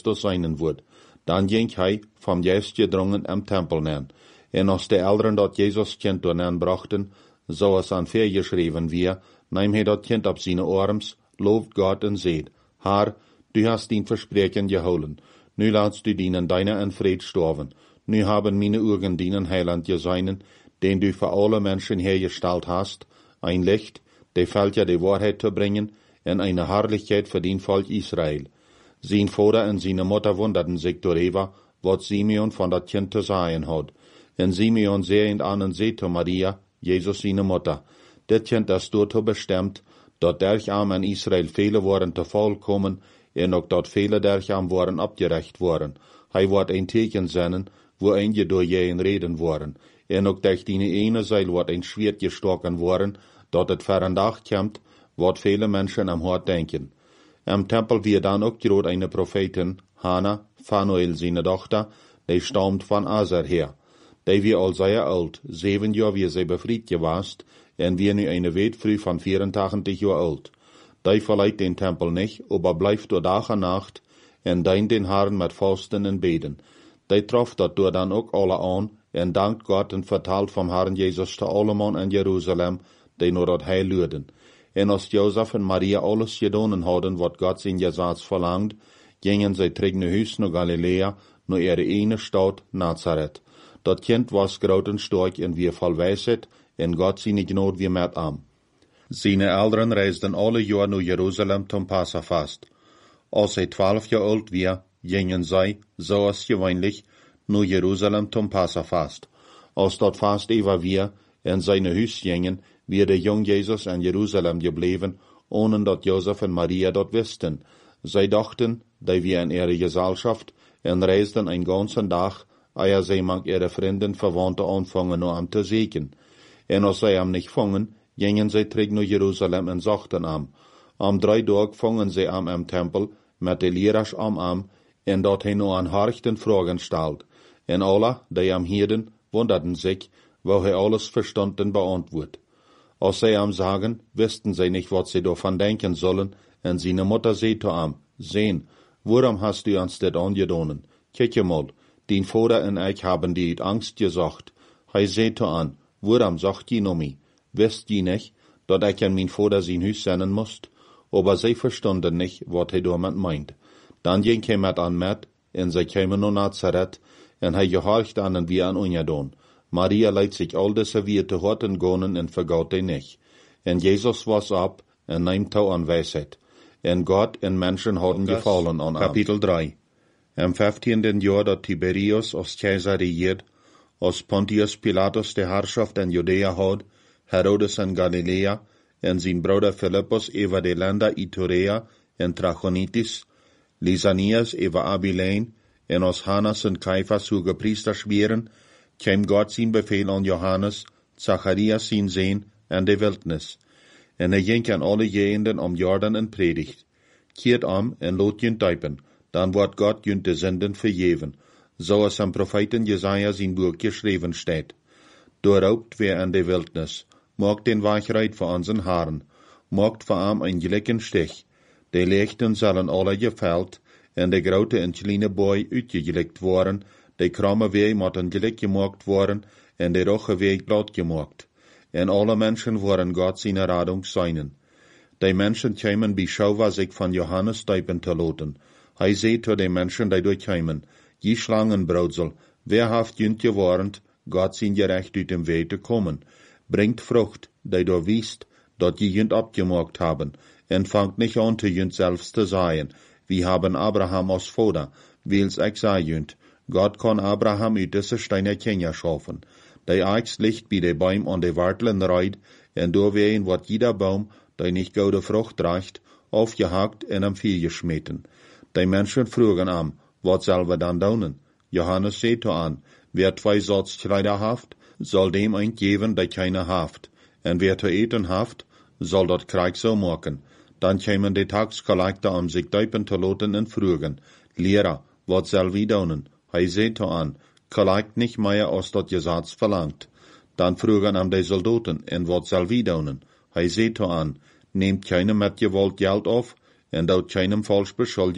Christus sein wird. Dan ging hij vom Geest gedrungen am Tempel nen. En als de Eltern dat Jesus kind door nen brachten, zoals aan ver geschreven wir, neem hij dat kind op zijn arms, looft Gott en zeet, Herr, du hast dien Versprechen gehouden. Nu laatst du dienen deiner in Fried sterven. Nu haben meine Augen dienen Heiland geseinen, den du für alle Menschen hergestellt hast, ein Licht, der Felder die Wahrheit zu bringen, en eine Herrlichkeit für den Volk Israel. Sein Vater und seine Mutter wunderten sich darüber, was Simeon von dat Kind zu sagen hat. En Simeon sehend an und seht Maria, Jesus seine Mutter. Das Kind ist dazu bestimmt, dat dercham in Israel viele waren te vollkommen, en ook dat viele dercham waren abgerecht worden. Hij wordt een teken zenden, wo einige door jeden reden worden. En ook durch die ene Seil wordt een Schwert gestoken worden, dat het ver en dag komt, wat viele Menschen am Hort denken. Am Tempel wird dann ook groot eine Prophetin, Hannah, Phanuel seine Tochter, die stammt von Aser her. Die wir al sehr alt, 7 Jahre wie sie befried gewast, en wir nu eine Weetfrüh von 84 Jahr alt. Die verleiht den Tempel nicht, aber bleibt door Tag und Nacht, en dient den Herrn mit Fasten en Beten. Die trof dat door dan ook alle aan, en dankt Gott en vertaalt vom Herrn Jesus te allemaal in Jerusalem, die nur dat Heil luden. En als Josef en Maria alles gedaan hadden, wat God zijn Gesetz verlangt, gingen zij terug naar huis naar Galilea, naar ihre ene stad Nazareth. Dat kind was groot en sterk en wie vol wijsheid, en God zijn genood wie met am. Seine Eltern reisden alle Jahr naar Jerusalem zum Passafast. Als hij 12 jaar oud was, gingen zij, zoals gewöhnlich, naar Jerusalem zum Passafast. Als dat Fast Eva wir en seine Huis gingen, wie de jong Jezus in Jerusalem gebleven, ohne dat Josef en Maria dat wisten. Zij dachten, dat wir in ihre Gesellschaft, en reisden een ganzen Dag, eer zij mag ihre Vrienden, Verwandte anfangen, nur am te seken. En als zij am nicht fangen, gingen zij terug naar Jerusalem en zochten am. Am 3 Tag fangen zij am Tempel, met de leeraars am, en dat hij nur an harchten Fragen stelt. En alle, die am hielden, wunderten sich, wo hij alles verstanden beantwoord. Als zij am sagen, wisten zij nicht, wat zij davon denken sollen, en seine Mutter sagte am, sehen, warum hast du uns das angedaan? Kijk mal, dein Vater en ich haben die uit Angst gesagt. Hij sagte an, warum sagt je noch mich? Wisst je nicht, dat ich an mein Vater sein Huis zenden moest? Aber sie verstanden nicht, wat hij damit meint. Dan ging hij met an met, en zij kwamen naar Nazareth, en hij gehorcht an en wie an ungedaan. Maria leidt sich all deze weer te horten gonen en vergaut die nicht. En Jezus was ab, en neimt touw an Weisheit. En Gott en Menschen hadden gefallen an Kapitel 3. Am 15. Jahr dat Tiberius als Kaiser regiert, als Pontius Pilatus de Herrschaft in Judäa had, Herodes in Galilea, en zijn Bruder Philippus over de Länder Iturea en Trachonitis, Lysanias over Abilene, en als Hannas en Caiphas hoge priesters wären, kwam Gott zijn Befehl an Johannes, Zacharias zijn Sohn, en de Wildnis. En hij ging aan alle Gegenden om Jordan en predigt. Keert am en loot junt duipen, dan wordt Gott junt de Sünden vergeven, zoals am Propheten Jesaja zijn Buch geschreven steht. Doorraubt wer in de Wildnis, maakt den Wachheit voor unseren Herren, maakt voor am een gelijken stich. De lichten zullen alle geveld, en de grote en kleine boy uitgelikt worden, de kromme weg moeten gelijk gemaakt worden, en de roche weg glad gemaakt. En alle Menschen worden Gott seine Radung seinen. Die Menschen kämen beschauwa sich von Johannes duipen te loten. Hij zei zu den Menschen, die durchkämen, je Schlangenbrautsel, wer haft jünt gewarnt, Gott sein Gerecht uit dem Weg te kommen. Bringt Frucht, die du wiest, dat je jünt abgemaakt haben, en fangt nicht an te jünt selbst te sagen, wie haben Abraham als Vater, wils ich sei jünt, Gott kann Abraham uit diese Steine Kinder schaffen. Die Axt liegt bei de Baum an de Wartelen reid, en doorween wordt jeder Baum, die nicht gute Frucht tragt, aufgehakt en am Vieh geschmeten. Die Menschen frugen am, wat sollen wir dann doen? Johannes sagte an, wer 2 Sorts Kleider haft, soll dem ein geben, der keine haft. En wer zu eten haft, soll dat Krieg so machen. Dann kämen die Taxkollektor sich duipen te loten en frugen, Lehrer, wat soll wir doen? Hij sagte an, Kollekt nicht mehr als dat Gesetz verlangt. Dann frugen die Soldaten, en wat soll wir doen? Hij sagte an, nehmt keinem mit Gewalt Geld auf, en dort keinem falsch beschuldigen,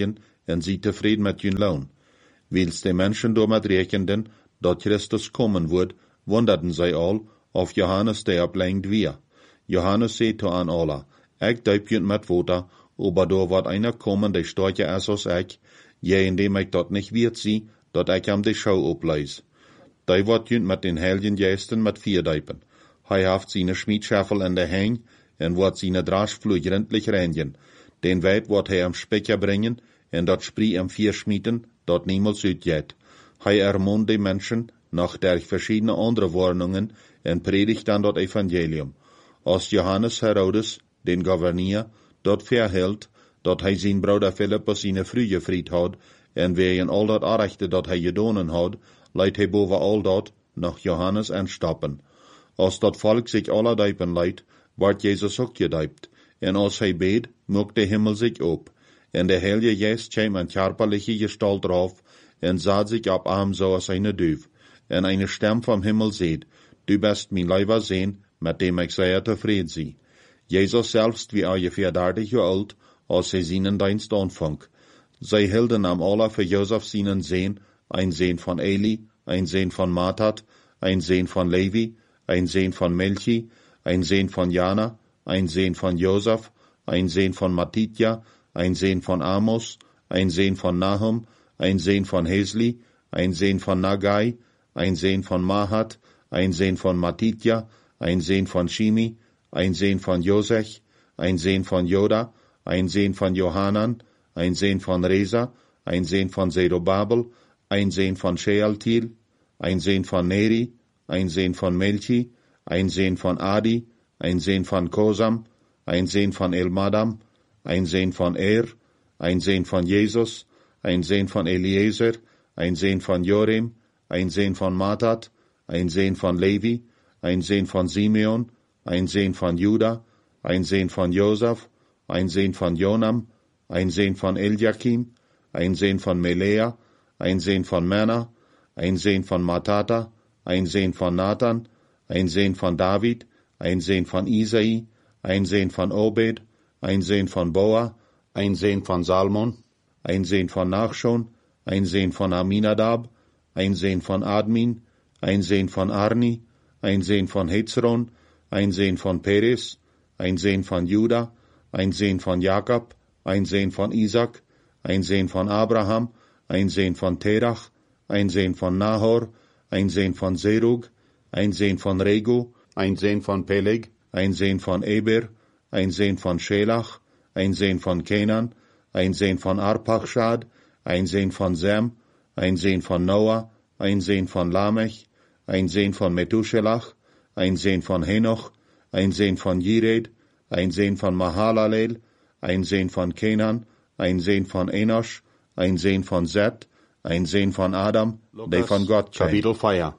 en sie tevreden met hun loon. Wils de mensen damit rekenden, dat Christus kommen wordt, wonderden zij al, of Johannes daarop lengt weer. Johannes zei to aan alla, ik duip junt met water, aber door wordt einer komen, die stortje als os ik, je indem ik dat niet weet zie, dat ik hem de schou opleis. Die wordt junt met den Heiligen Geesten met vier duipen. Hij heeft zijn schmiedschaffel in de hang, en wordt zijn draasvloer gründlich reinigen. Den weet wordt hij am Specher brengen, en dat sprie am vier schmieden, dat niemals uitjet. Hij ermont de mensen, nach der verschiedene andere warnungen, en predigt dan dat Evangelium. Als Johannes Herodes, den Gouverneur, dat verhield, dat hij zijn broeder Philippus zijn vrije vriend had, en wegen al dat Arechte dat hij gedonen had, leidt hij boven al dat nach Johannes aanstappen. Als dat volk zich alle duipen leidt, wordt Jezus ook geduypt, en als hij beet, mocht de Himmel zich op, en de Heilige Geest kwam een körperliche Gestalt drauf, en zat zich op hem zoals eine duif, en eine stem vom Himmel zeet, du bist mijn Leiber Sehn, met dem ik zeer tevreden zie. Jezus selbst wie ungefähr 30 Jahre alt, als hij zijn dienst aanvang. Zij hielden am alle für Josef seinen Sehn, ein Sehn von Eli, ein Sehn von Matat, ein Sehn von Levi, ein Sehn von Melchi, ein Sehn von Jana, ein Sehn von Josef, ein Sehn von Matitja, ein Sehn von Amos, ein Sehn von Nahum, ein Sehn von Hesli, ein Sehn von Nagai, ein Sehn von Mahat, ein Sehn von Matitja, ein Sehn von Shimi, ein Sehn von Josech, ein Sehn von Joda, ein Sehn von Johanan, ein Sehn von Reza, ein Sehn von Zerubabel, ein Sehn von Shealtiel, ein Sehn von Neri, ein Sehn von Melchi, ein Sehn von Adi, ein Sehn von Kosam, ein Sehn von Elmadam, ein Sehn von ein Sehn von Jesus, ein Sehn von Eliezer, ein Sehn von Jorim, ein Sehn von Matat, ein Sehn von Levi, ein Sehn von Simeon, ein Sehn von Juda, ein Sehn von Josef, ein Sehn von Jonam, ein Sehn von Eliakim, ein Sehn von Melea, ein Sehn von Mena, ein Sehn von Matata, ein Sehn von Nathan, ein Sehn von David, ein Sehn von Isai, ein Sehn von Obed, ein Sehn von Boa, ein Sehn von Salmon, ein Sehn von Nachschon, ein Sehn von Aminadab, ein Sehn von Admin, ein Sehn von Arni, ein Sehn von Hezron, ein Sehn von Peres, ein Sehn von Juda, ein Sehn von Jakob, ein Sehn von Isaac, ein Sehn von Abraham, ein Sehn von Terach, ein Sehn von Nahor, ein Sehn von Serug, ein Sehn von Regu, ein Sehn von Peleg, ein Sehn von Eber, ein Sehn von Schelach, ein Sehn von Kenan, ein Sehn von Arpachshad, ein Sehn von Sem, ein Sehn von Noah, ein Sehn von Lamech, ein Sehn von Methuselach, ein Sehn von Henoch, ein Sehn von Jired, ein Sehn von Mahalalel, ein Sehn von Kenan, ein Sehn von Enosh, ein Sehn von Seth, ein Sehn von Adam, der von Gott kam. Kapitel 4.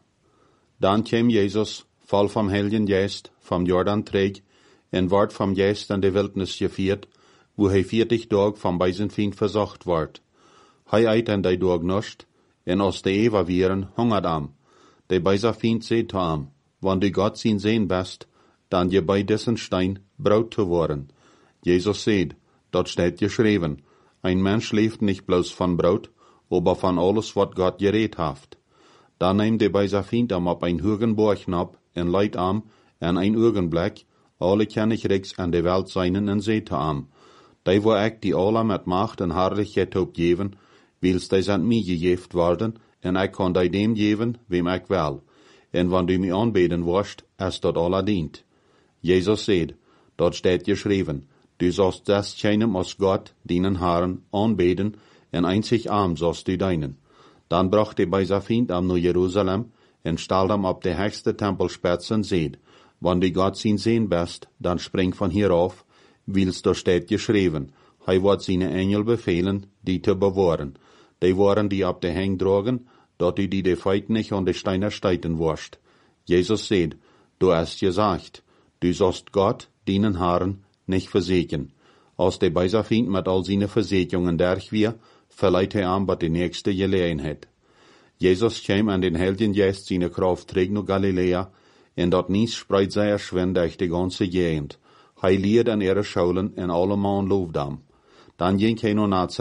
Dan kwam Jezus, vol vom Heiligen Geest, vom Jordan träg, en ward vom Geest in de Wildnis geviert, wo hij 40 Tage vom bij zijn vriend verzocht ward. Hij eit en die dag nost, en als de Eva wieren, hungert am. De bij zijn vriend zei to am, wann du Gott zien sehen best, dan je bij dessen Stein braut te worden. Jesus seht, dort steht geschrieben, ein Mensch lebt nicht bloß von Brot, aber von alles, wat Gott geredt haft. Da neemt de bij zijn vriend am op ein hogen Borgnab, en leidt am, en ein Augenblick, alle kann ich rechts an de Welt seinen en zete am. Die wo ik die alle met Macht en Herrlichkeit opgeven, wils die sind mir gegeft worden, en ik kan die dem geven, wem ik wil. En wann du mich anbeten wirst, es dort alle dient. Jesus seht, dort steht geschrieben, du sollst das keinem aus Gott, deinen Herrn, anbeten, en einzig arm sollst du deinen. Dann brachte bei sein Feind am nach Jerusalem, en stellt am ab de höchste Tempelspitze und seht, wann du Gott sehen best, dann spring von hier auf, wils da steht geschrieben, hij wird seine Engel befehlen, die zu bewahren. Die waren die ab de Heng drogen, dat du die de Feit nicht an de Steine steiten wirst. Jesus seht, du hast gesagt, du sollst Gott, deinen Herrn, nicht versägen. Als de Beiserfind mit all seine Versägungen durch wir, verleiht er an, was die nächste Gelegenheit. Jesus kam an den Heiligen Geist seine Kraft trägt nach Galiläa, en dat nies spreit sehr schwind durch die ganze Gegend. Hij leert an ihre Schulen en alle Mann loofde am. Dan ging hij naar Nazareth,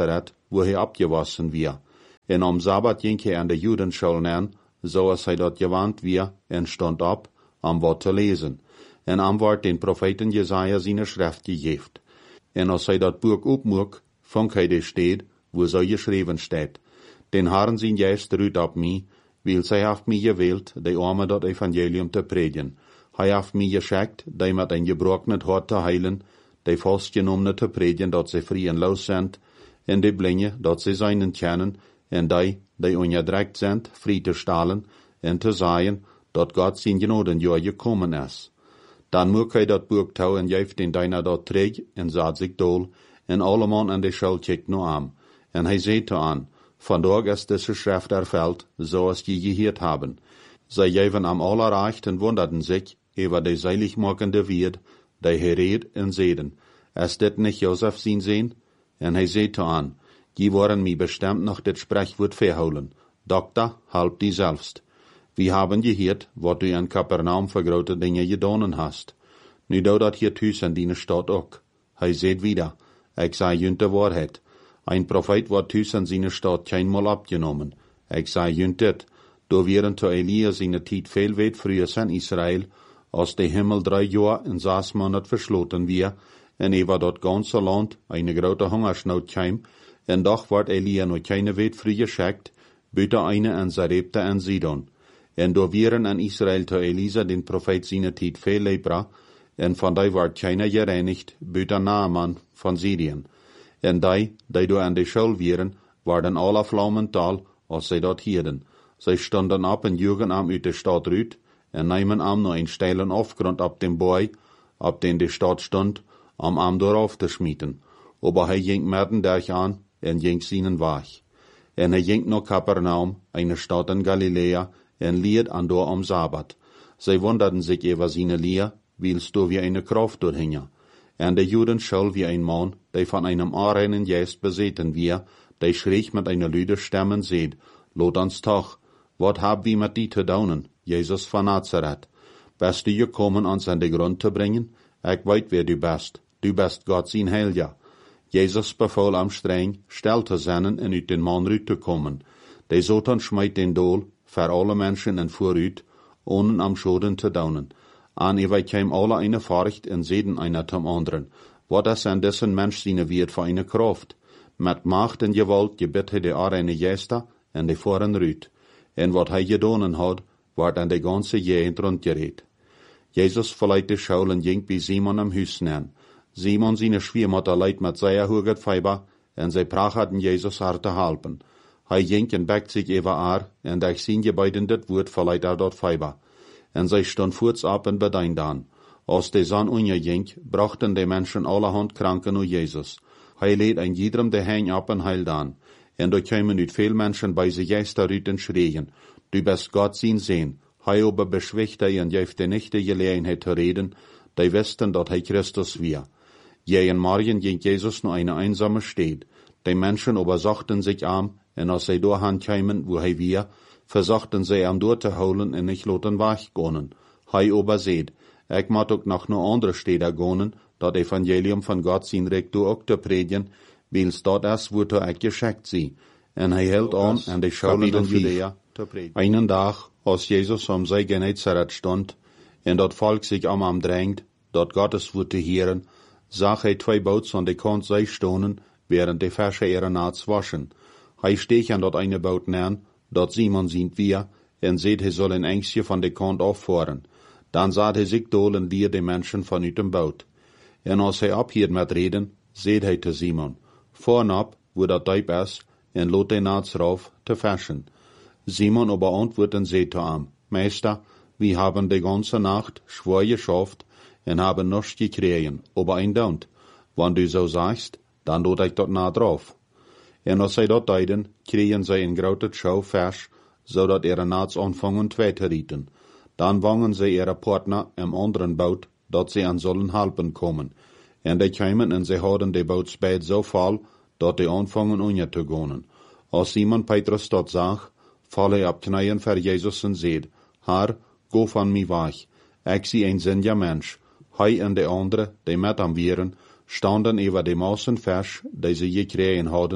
wo hij abgewassen wir. En am Sabbat ging hij aan de Judenschule aan, zoals hij dat gewand wir, en stond op, om wat te lezen. En am wordt den Propheten Jesaja zijn schrift gegeven. En als hij dat boek opmoek, vond hij de steed, wo zo geschreven staat. Den Herren zijn Geist ruht op mij, weil zij heeft mij gewählt, de armen dat evangelium te predigen. Hij heeft mij geschickt, die met een gebrokenet hart te heilen, de vastgenommenen te predigen dat ze vrij en los zijn, en de blinde dat ze zijn kennen, en die onderdrukt zijn, vrij te stellen, en te zeggen, dat God zijn genodenjaar gekomen is. Dan moet hij dat boek touw en geeft den deiner dat terug, en zet zich dol, en alleman aan de schuld kijkt nu aan. En hij zei aan, vandaag is deze schrift erveld, zoals je gehoord hebben. Zij geven am allerrecht en wunderten zich, over de seiligmakende Wied, die gereed en zeiden, is dit niet Josef zijn zin? En hij zei aan, die worden mij bestemd nog dit spreekwoord verhouden. Dokter, help die zelfst. We hebben gehoord, wat u in Kapernaum voor grote dingen gedaan hast. Nu doe dat hier thuis in die stad ook. Hij zei wieder, ik zei junt de waarheid. Ein Prophet wordt thuis in zijn stad keinmal abgenomen. Ik zei junt dit, do wären to Elia zijn tijd veel weit früher in Israel, als de Himmel 3 jaar en 6 Monat verschloten weer, en over dat ganze land eine grote Hungersnood kwam, en doch wordt Elia nog keine weit früher geschickt, buiten eine en Sarepta en Sidon. En do wären in Israel to Elisa den Prophet zijn tijd veel lepra, en van die wordt keiner gereinigt, buiten Naaman van Syrien. En die do aan de schul wären, waren alle flaumental, als zij dat hielden. Zij stonden op en joegen am uit de stad uit, en nemen am noch een steilen Aufgrund ab dem Boy, ab den de stad stond, om am darauf te schmieten. Aber hij ging merten derch aan, en ging seinen Weg. En hij ging naar Kapernaum, eine stad in Galilea, en lied an door am Sabbat. Zij wunderten sich über seine Lehr, weil's do wie eine Kraft durchhinge. En de Juden schul wie ein Mann, der von einem unreinen Geist besessen wir, der schräg mit einer lüde Stimmen seht, lot uns toch, wat hab wie mit die te daunen, Jesus van Nazareth? Bist du gekommen, uns an den Grund te bringen? Ik weet wer du bist Gott sein Heilja. Jesus befahl am streng, stil te zijn en uit den Mann ruit te komen. De Satan schmeit den Dol, für alle Menschen en vooruit, ohne am Schoden te daunen. An ewer käm alle eine Furcht en seden einer zum anderen. Wat is an dessen Mensch seine Wirt für eine Kraft? Mit Macht en Gewalt gebet hij de arene Geister en de voren ruit. En wat hij gedonen had, wordt aan de ganze Gegend rondgereed. Jesus verleiht de Schaul en ging bij Simon am Huis neer. Simon seine Schwiemutter leidt met zeer hoget Feiber, en zij prachten Jesus hart te helpen. Hij ging en bekt zich even aan, en durch zijn gebeiden dit woord verleiht dat Feiber. En zij stond voorts op en bedient dan. Als de zon onderging, brachten de mensen allerhand kranken naar Jezus. Hij leed een iedereen de heen op en heil dan. En er kwamen uit veel mensen bij zich Geister uit en schreien, du bist God zijn zin. Hij aber beschwicht hij en geeft de nicht de gelegenheid te reden, die wisten dat hij Christus weer. Je en morgen ging Jezus naar eine einsame Stad. Die Menschen aber zochten sich aan, en als zij doorheen kwamen, wo hij weer, verzochten zij hem door te houden en niet laten weggaan. Hij aber zeid, ik moet ook nog naar andere steden gaan, dat evangelium van God zijn recht door ook te predigen, weils dat is, woortoe ik geschickt zie. En hij hield aan de schuilen van Judea te predigen. Einen dag, als Jezus om zij Genezareth stond, en dat volk zich om hem drängt, dat Gottes woord te hören, zag hij 2 boots aan de kant zij stonen, während de Fische ihre Naats waschen. Hij steeg aan dat eine boot neer, dat Simon sind wir, en seht hij soll een engstje van de kant afvoeren. Dan zat hij zich dol en lier de mensen vanuit dem boot. En als hij ophield met reden, seht hij te Simon, voornop, wo dat diep is, en lot de Naats rauf te fischen. Simon aber antwortet en seht zu ihm, Meister, wir haben die ganze Nacht schwer geschafft en haben nichts gekriegen, aber ein Daunt. Wenn du so sagst, dann tut ich dort nah drauf. En als zij dat deiden, kregen zij een grote schouw vers, zodat ihre Naats anfangen twee te rieten. Dan wangen zij ihre partner im anderen boot, dat zij aan zullen helpen komen. En die kwamen en zij hadden de boot spijt zo vol, dat die anfangen onder te gaan. Als Simon Petrus dat zag, val hij op knieën voor Jezus en zeid, Herr, go van mij weg. Ik zie een zinja mens. Hij en de andere, die met hem waren, standen over de massen vers, die ze gekregen hadden,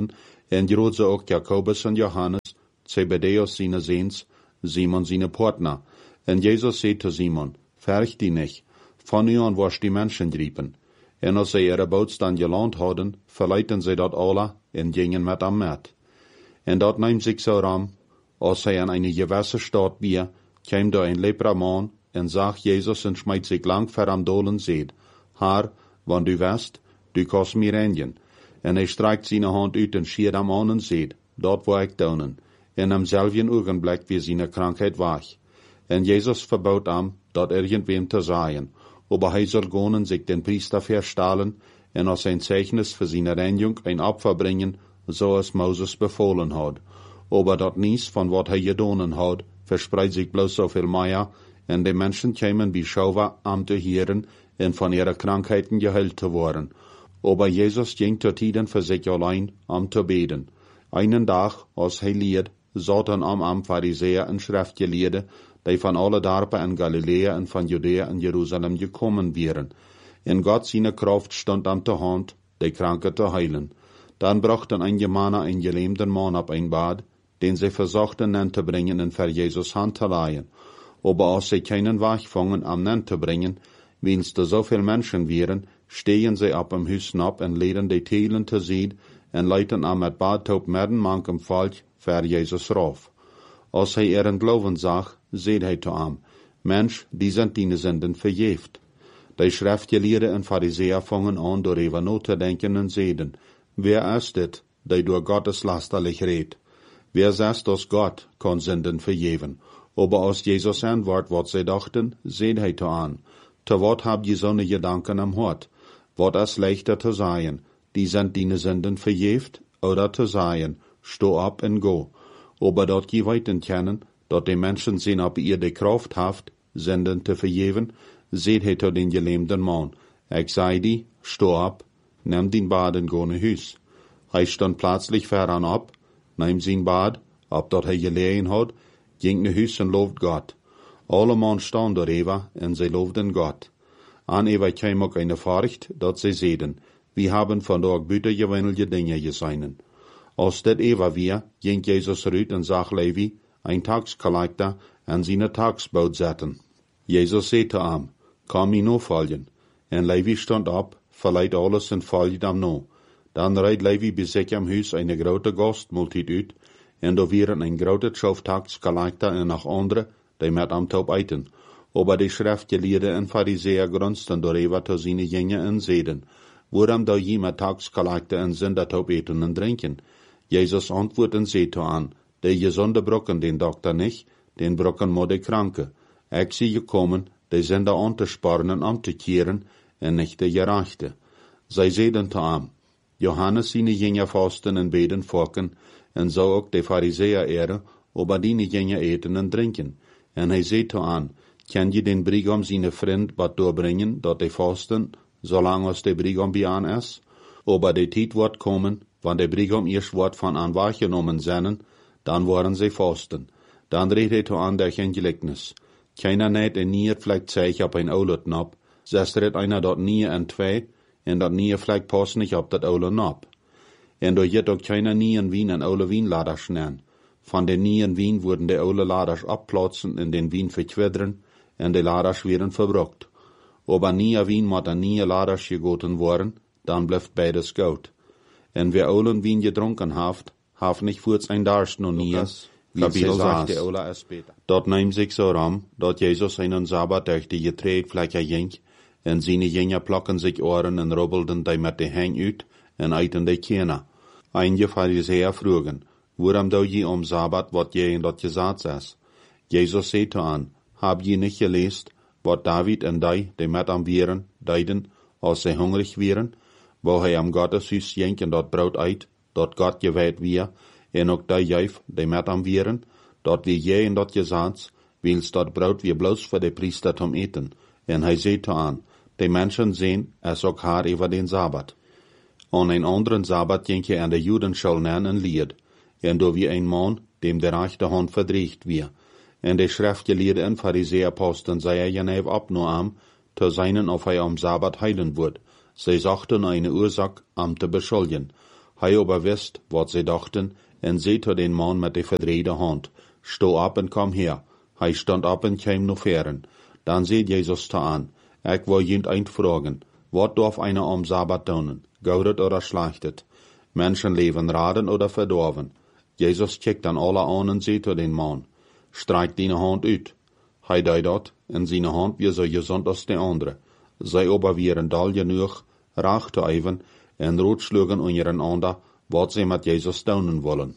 En groot ze ook Jakobus en Johannes, Zebedeus seine Seens, Simon seine Partner. En Jezus zei te Simon, verg die nicht, von nu an was die Menschen griepen. En als zij ihre boot dan geland hadden, verleiten zij dat alle en gingen met am met. En dat neemt zich zo ram, als hij aan eine gewisse Stadt bier, kwam da een lepraman en zag Jezus en smijt zich lang ver am dolen zeed. Haar, want du west, du kost mir renjen. En hij streikt zijn hand uit en schiert am aan en zeed, dat waar ik donen. En am selben ogenblik wie zijn krankheid weg. En Jezus verbood am, dat irgendwem te zeggen, aber hij soll gaan en zich den priester verstalen, en als ein Zeichnis für seine Reinigung ein Opfer bringen, so es Moses befohlen hat. Aber dat niets van wat hij gedonen had, verspreidt sich bloß so viel mehr, en de Menschen kämen wie Schauer am te hören, en von ihre Krankheiten geheilt te worden. Aber Jesus ging zur Tiden für sich allein, am te beten. Einen Tag, als hij lied, zaten am Pharisäer en Schriftgelehrte, die von alle Dorpen in Galiläa en von Judäa en Jerusalem gekommen wären. In Gott seine Kraft stand an der Hand, die Kranke zu heilen. Dann brachten einige Männer einen gelähmten Mann ab ein Bad, den sie versuchten nen zu bringen und für Jesus Hand zu leihen. Aber als sie keinen Weg fangen, am nen zu bringen, wenns da so viel Menschen wären, stehen sie ab im Hüssen ab und leden die Teilen zu sehen und leiten am mit Badtaub mitten manchem Volk für Jesus rauf. Als hij ihren Glauben zag, zei hij zu ihm, Mensch, die sind deine Sünden verjeft. Die Schriftgelehrten en Pharisäer fangen an, darüber nachzudenken und zeiden, wer ist dit, der durch Gottes lasterlich redt? Wer sagt, dass Gott kann Sünden verjeven? Aber als Jesus antwortet, was sie dachten, zei hij zu ihm, zu wat habt ihr so ne Gedanken am Hort? Wat ist leichter zu sagen, die sind deine Sünden verjeft, oder zu sagen, steh ab und go. Aber dort je weiten kennen, dat die Menschen sehen, ob ihr die Kraft haft, Sünden zu verjeven, seht hij tot den gelähmten Mann. Ich sei die, steh ab, nimm den Bad und go nach Hus. Hij stand plötzlich voran ab, nahm sein Bad, ob dort hij gelegen hat, ging nach Hus und lobt Gott. Alle Mann stand darüber, und sie lobten Gott. An Eva kam auch eine Furcht, dat sie sehen, wir haben von dort bütergewöhnliche Dinge gesehen. Als dat Eva wir, ging Jesus rüt und sag Levi, ein Taxkollektor, an seine Taxboot zetten. Jesus zei zu ihm, komm mir no folgen. En Levi stand ab, verleiht alles und folgt am no. Dann reiht Levi bis sich am Hus eine grote Gastmultit uit, en da wären ein grote Schof Taxkollektor en noch andere, die met am Taub eiten. Aber die Schriftgelehrten en Pharisäer grunzten darüber zu seine Jünger en zeiden, waarom da jemand Taxkollektor en Sündertaub eten en drinken? Jesus antwortet und zei zu ihm, die Gesunde brocken den Doktor nicht, den brocken mo die Kranke. Ich sie gekommen, die Sünder anzusporen und anzukehren, und nicht die Gerechte. Zij zeiden zu ihm, Johannes seine Jünger fasten und beten vorken, und so auch die Pharisäer ehren, aber deine Jünger eten und trinken. Und hij zei zu ihm, kann je den Brigam seine Freund wat doorbringen, dat die fasten, solange als der Brigam bei an ist? Aber die Zeit wird kommen, wann der Brigam erst wird von an wahrgenommen sein, dann wollen sie fasten. Dann redet er an der Gleichnis. Keiner näht ein Nier vielleicht zeig ab ein Oulet nab, zestert einer dort Nier en zwei, en dat Nier vielleicht passt nicht ab dat Oulet nab. En do jet auch keiner Nier in Wien en Oule Wienlader schnern. Von den Nier in Wien wurden die Oule Laders abplatzen in den Wien verquidren, en die Laders werden verbrockt. Aber Nier Wien mat an Nier Laders gegoten worden, dann bleibt beides gut. En wer Oulen Wien getrunken haft nicht kurz ein Darst no Nier, wie sie sagt, dort nahm sich so ram, dort Jesus einen Sabbat durch die Getreidfläche ging, en seine Jünger plocken sich Ohren en rubbelden die mit de Hang uit, en eiten die Kinder. Einige Pharisäer frugen, waarom do je Sabbat, wat je in dat gesagt ist? Jesus sagte an, hab je nicht gelesen, wat David en die mit am Vieren, deiden, als sie hungrig wären, wo hij am Gotteshus ging en dort Brot eit, dort Gott geweiht wir, en ook die Jäuf, die met am Vieren, dort wie je in dat gesagt, wils dort Brot wie bloß für die Priester zum Eten. En hij sagte an, die Menschen sehen, es ook haar über den Sabbat. An ein anderen Sabbat ging er an der Judenschule nen en lied, en do wie ein Mann, dem der rechte Hand verdreht wir. En de Schriftgelehrten en Pharisäer posten sei er jenev ab no am, zu seinen auf er am Sabbat heilen wird. Sie sagten eine Ursache, am zu beschuldigen. Hij aber wist wat ze dachten, en zei tot den man met de verdrehte hand, sto op en kom her. Hij stond op en kwam naar veren. Dan zei Jesus te aan, ik wil jent eind vragen, wat darf einer am Sabbat doen, goudet oder schlachtet? Menschenleben raden oder verdorven? Jesus kijkt dan alle aan en zei tot den man, streik deine hand uit. Hij deed dat, en zijn hand weer zo gezond als de andere. Zij aber waren dal genoeg, raag te even, en rotslugen ondereinander, wat ze met Jesus doen willen.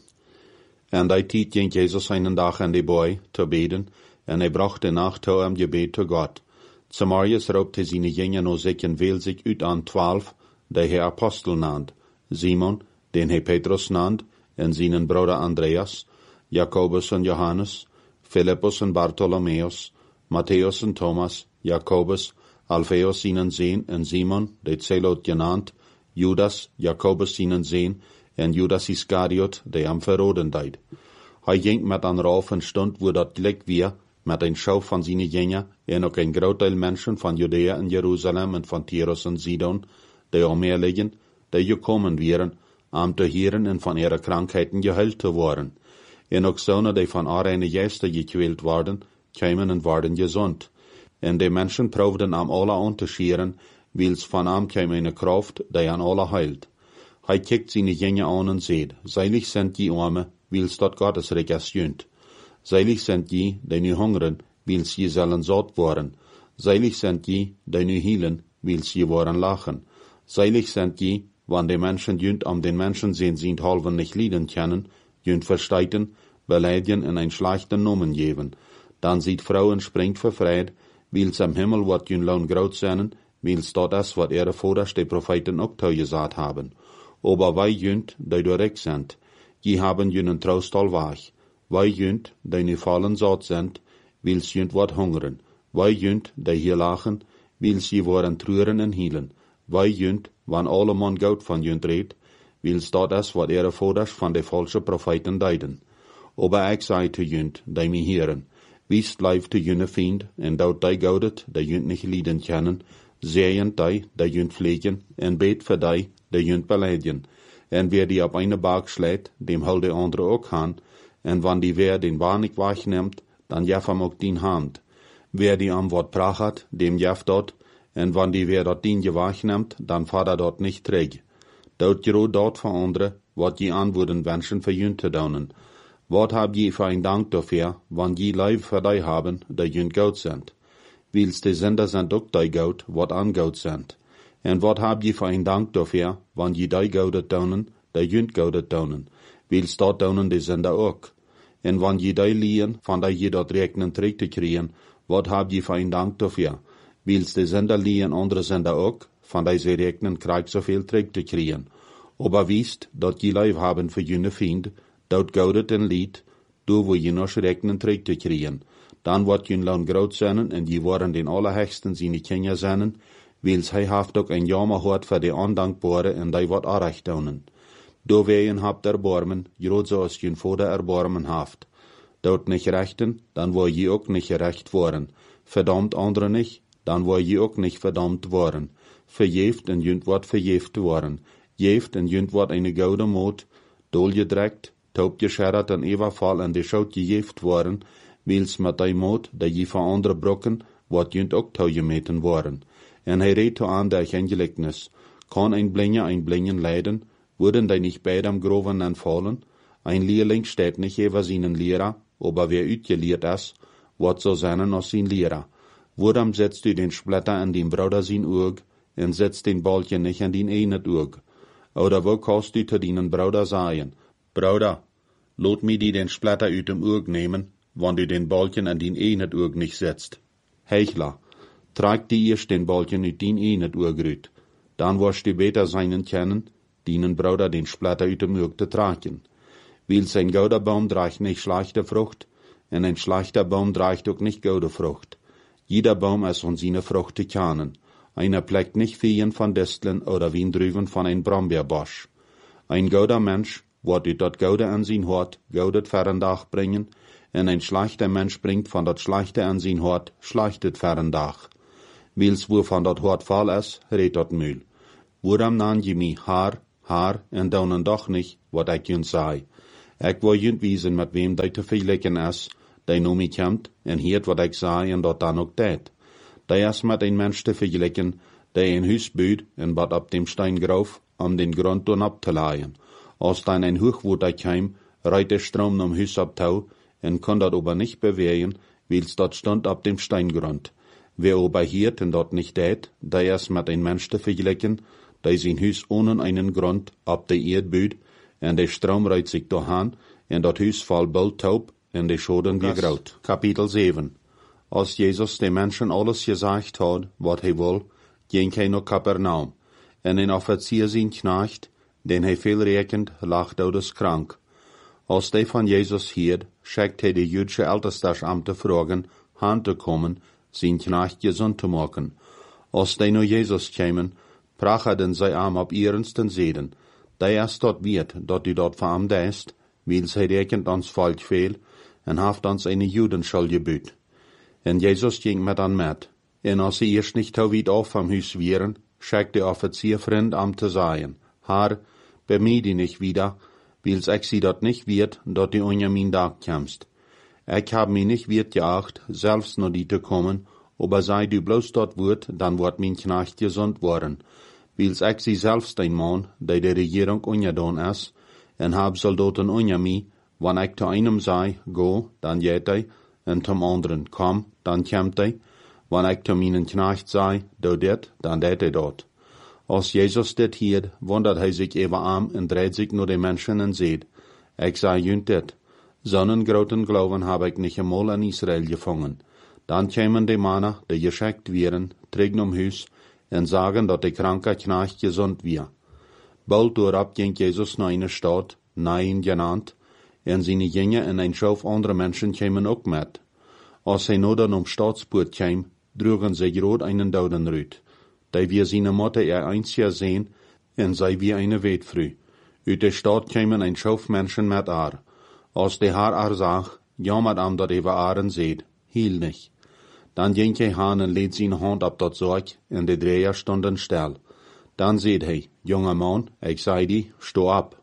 En die tijd ging Jesus einen dag aan de boy te beden, en hij bracht de nacht toe am gebed te God. Zamarius roepte zijn jingen no zich en wählt sich uit aan 12, die hij Apostel nannt. Simon, den hij Petrus nannt, en zijn broeder Andreas, Jacobus en Johannes, Philippus en Bartholomeus, Matthäus en Thomas, Jacobus, Alphaeus zijn zoon, en Simon, de Zelot genannt, Judas, Jacobus zijn zoon, en Judas Iscariot, de am verroden deed. Hij ging met een rauf en stond, wo dat gelijk weer, met een schouw van zijn jengen, en ook een groot deel mensen van Judea en Jeruzalem en van Tyrus en Sidon, die omher liggen, die gekomen waren, om te heren en van ihre krankheiten geheilt te worden. En ook zonen die van arene geesten gekwält worden, kwamen en worden gezond. En de mensen proefden am alle aan te scheren, wils van am kwam eine kracht, die an alle heilt. Hij kijkt zijn jengen aan en zegt, seilig sind die Arme, wils dat Gottes Reich is jönt. Seilig sind die nu hungeren, wils je zullen zat worden. Seilig sind die nu hielen, wils je worden lachen. Seilig sind die, wann de Menschen jönt am den Menschen zijn halven nicht lieden können, jönt versteiten, beleiden en ein schlechten Nomen geben. Dan ziet Frauen springt verfreid, wils am Himmel wat jün laun groot zijn, wils dat is wat ihre Voders de Propheten ook gesagt haben. Aber wij jönt, die direkt sind, die haben jünen Trost allweg. Wij jönt, die nu fallen zat sind, wils jönt wat hungeren. Wij jönt, die hier lachen, wils je worden treuren en hielen. Wij jönt, wann alle man goud van jönt reed, wils dat is wat ihre Voders van de falsche Propheten deiden. Aber ik zei te jönt, die me heren, wiest leif te jünne Fiend, en dout die goudet, die jönt nicht lieden kennen, zeeën die jönt pflegen, en beet voor die jönt beleiden. En wer die op eine Baak schlägt, dem hol de andere ook aan, en wann die wer den Waar nicht wegneemt, dan jef hem ook dien hand. Wer die am wat prachat, dem jef dort, en wann die wer dat dien je wegneemt, dan vader dort nicht träg. Dout je dort voor andere, wat je aan würden wenschen für jönt te donen. Wat hab je für ein Dank dafür, wann je Leib für die haben, die jönt gout sind. Wils de Sünder sind ook die gout, wat an gout sind. En wat hab je für ein Dank dafür, wann je die goudet donen, die jönt goudet donen. Wils dat donen de Sünder ook. En wann je die liehen, van die je dat rekenen terug te kriegen, wat hab je für ein Dank dafür. Wils de Sünder liehen andere Sünder ook, van die ze rekenen krijg zoveel terug te kriegen. Aber wiest, dat je Leib haben für jene Fiend, dat goudet en lied, door wo je nog rekenen terug te kriegen. Dan wordt je lang groot zijn en je worden den allerhechsten zijn Kinder zijn, wils hij haft ook een jammer hoort voor de ondankbare en die wordt aanrecht doen. Door weien habt erbarmen, groot zoals je vader erbarmen haft. Dout nicht rechten, dan wil je ook niet gerecht worden. Verdammt andere nicht, dan wil je ook niet verdammt worden. Verjeeft en junt wordt verjeeft worden. Jeeft en junt wordt een gouden moot, dol gedrekt, taub gescherret en evenval en de schout gejeeft worden, wils met die moot, dat je van andere brokken, wat junt ook touwgemeten worden. En hij reed aan der gelijkenis. Kan een blingen leiden, worden die nicht beidem groven en vallen? Ein Lehrling steht nicht über seinen Lehrer, aber wer uitgeleerd is, wat so zijn als zijn Lehrer. Waarom setzt du den Splitter an den Bruder sein Oog, en setzt den Balken nicht an den einen Oog? Oder wo kannst du zu deinen Bruder sagen, Bruder, lot mir die den Splitter uit dem Oog nehmen, wann du den Balken an den einen Oog nicht setzt? Heuchler, trag die erst den Balken uit den einen Oog uit, dann wirst du beter seinen kennen, deinen Bruder den Splitter uit dem Oog te tragen. Wils ein gouder Baum draagt nicht schlechte Frucht, en ein schlechter Baum draagt ook nicht goude Frucht. Jeder Baum is von seine Frucht te kennen. Einer pleckt nicht Feen von Disteln oder Wiendrüven von ein Brombeerbosch. Ein gouder Mensch, wat u dat goude an sein Hort, goudet verrendag bringen, en ein schlechter Mensch bringt von dat schlechte an sein Hort, schlechtet verrendag. Wils wo von dat Hort fall is, redt dat Mühl. Woram nan je mi haar, haar, en daunen doch nicht, wat ik junt zei. Ik wil junt wiesen met wem die te vergelijken is, die nu mij komt, en heert wat ik zei, en dat dan ook deed. Die is met een mens te vergelijken, die een huis bouwt, en wat op dem stein groof, om den grond doen op te laaien. Als dan een hoogwoed kwam, rijdt de stroom om huis op touw, en kon dat aber nicht bewegen, wils dat stond op dem steingrund. Wer aber hiert en dat nicht deed, die is met een mens te vergelijken, die zijn huis ohne einen Grund op de eerd bouwt, en de stroom rijdt zich doorhaan, en dat huis valt bald taub, en de schoden weer groot. Kapitel 7. Als Jezus de mensen alles gezegd had, wat hij wil, ging hij naar Kapernaum, en een officier zijn knecht, den hij veel rekent, lag krank. Als hij van Jezus hierd, schickt hij de Jüdische Ältestesamte vragen, aan te komen, zijn knecht gezond te maken. Als die naar Jezus kwamen, prachten zij am op ernsten zeden. Die is dat weet, dat u dat van hem deist, wils hij rekent ons volk veel, en heeft ons een Judenschuld gebuut. En Jezus ging met aan met. En als sie eerst nicht weit auf vom Huis wären, schickt der Offizier Freund am te sagen, Herr, bemühe die nicht wieder, wils ich sie dort nicht wird, dort die unter mein Tag kämst. Ich hab mich nicht wird geacht, selbst nur die zu kommen, aber sei du bloß dort wird, dann wird mein Knecht gesund worden. Wils ich sie selbst ein Mann, der die Regierung ungedon ist, en hab Soldaten unter mich, wann ich zu einem sei, go, dann geht er, en zum anderen, komm, dann kommt er, wann ich zu meinen Knecht sei, do det, dann det er dort. Als Jesus dit hiert, wundert hij zich even aan en dreht zich naar de mensen en zegt, ik zei junt dit, zo'n groten Glauben heb ik niet eenmaal in Israël gevangen. Dan kwamen de mannen, die geschickt werden, terug om huis, en sagen dat de kranke Knecht gezond weer. Bald doorop ging Jezus naar een stad, Nain genannt, en zijn jingen en een schof andere mensen kwamen ook met. Als hij nu dan Staatspoort kwam, droegen ze groot einen Dodenrüt. Die wir seine Mutter einziger sehen, en sei wie eine Weetfrü. Uit de stad kwamen een schof mensen met haar. Als de haar zag, jammert am dat even aren seht, hiel nicht. Dan ging hij aan en leed zijn hand op dat zorg, en de dreher stonden stil. Dan zeid hij, jonge man, ik zei die, sto op.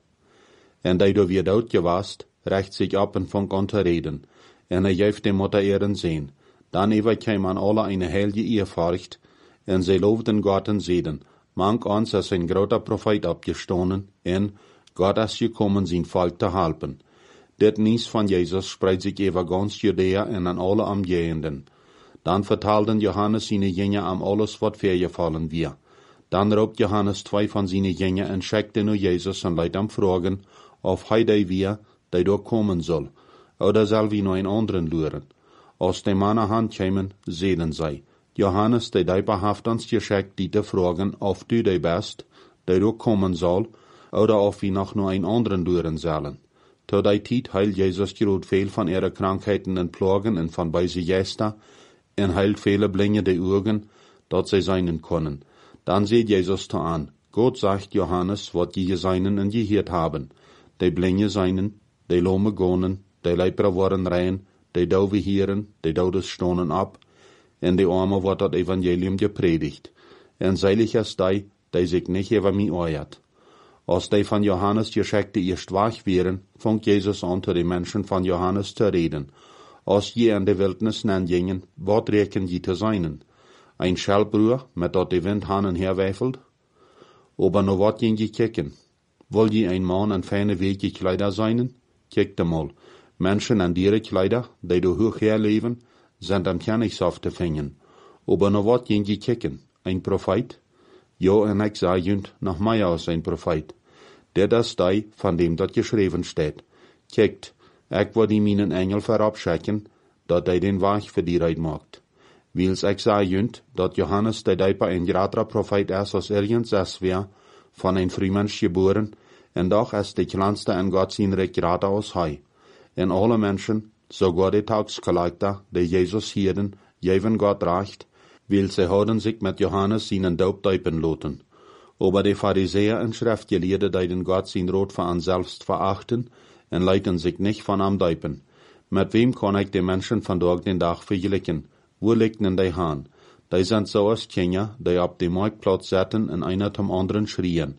En die door weer dood gewast, recht zich op en vangt aan te reden, en hij geeft de Mutter ihren zin. Dan even kwam aan alle eine heilige Ehrfurcht, en zij loofden God en zeiden, mank ons is een groter profeet opgestonden, en God is gekommen zijn volk te helpen. Dit nieuws van Jezus spreidt zich over ganz Judäa en aan alle omgehenden. Dan vertelden Johannes zijn jingen am alles wat voorgevallen weer. Dan roept Johannes 2 van zijn jingen en schickte naar Jezus en leidt hem vragen, of hij die weer, die door komen zal, oder zal wie nog een anderen luren. Als de mannen handkwamen, zeiden zij, Johannes, die heeft ons geschickt, die te vragen, of du die best, die door komen zal, oder of wie nog een anderen luren zullen. Tot die tijd heilt Jezus groot veel van ihre Krankheiten en plagen en van bij sie gesta, en heilt viele Blinde die Augen, dat sie seinen können. Dan seht Jesus to an, Gott sagt Johannes, wat je seinen en geheert haben. Die Blinde seinen, die Lome gonen, die Leipere worden rein, die Dove hieren, die Dodes stonen ab, en de Arme wordt dat Evangelium gepredigt. En seilig is die zich niet over mij oorjat. Als die van Johannes geschickte eerst wach wären, fangt Jesus an, zu den Menschen von Johannes zu reden. Als je in de Wildnis gingen, wat reken je te seinen? Ein Schellbruch, met dat de Wind han en her weifelt? Aber no wat ging je kicken? Will je ein Mann an feine Wege Kleider seinen? Kickt mal. Menschen an ihre Kleider, die du hoch herleben, sind am Kernigsaft te vinden. Aber no wat ging je kicken? Ein Prophet? Jo, en ik zei junt, nach mij aus ein Prophet. Der das die, van dem dat geschreven steht. Kijkt, ik wil die meinen Engel verabschicken, dat hij den Weg für die Reid macht. Wils ik zei junt, dat Johannes der Deiper ein grater Prophet is als irgends wär, von ein Frühmensch geboren, en doch ist de kleinste en Gott zijn recht grater als hij. En alle Menschen, sogar die Tagskollector, die Jesus hielden, geven Gott recht, weil sie hadden sich mit Johannes seinen Doop deupen lassen. Aber die Pharisäer und Schriftgelehrten, die den Gott sein Rot für an selbst verachten, und leiten sich nicht von am deupen. Mit wem kann ich die Menschen von Tag den Tag vergleichen? Wo liegt denn die Hand? Die sind so als Kinder, die auf dem Marktplatz sitzen und einer zum anderen schrien.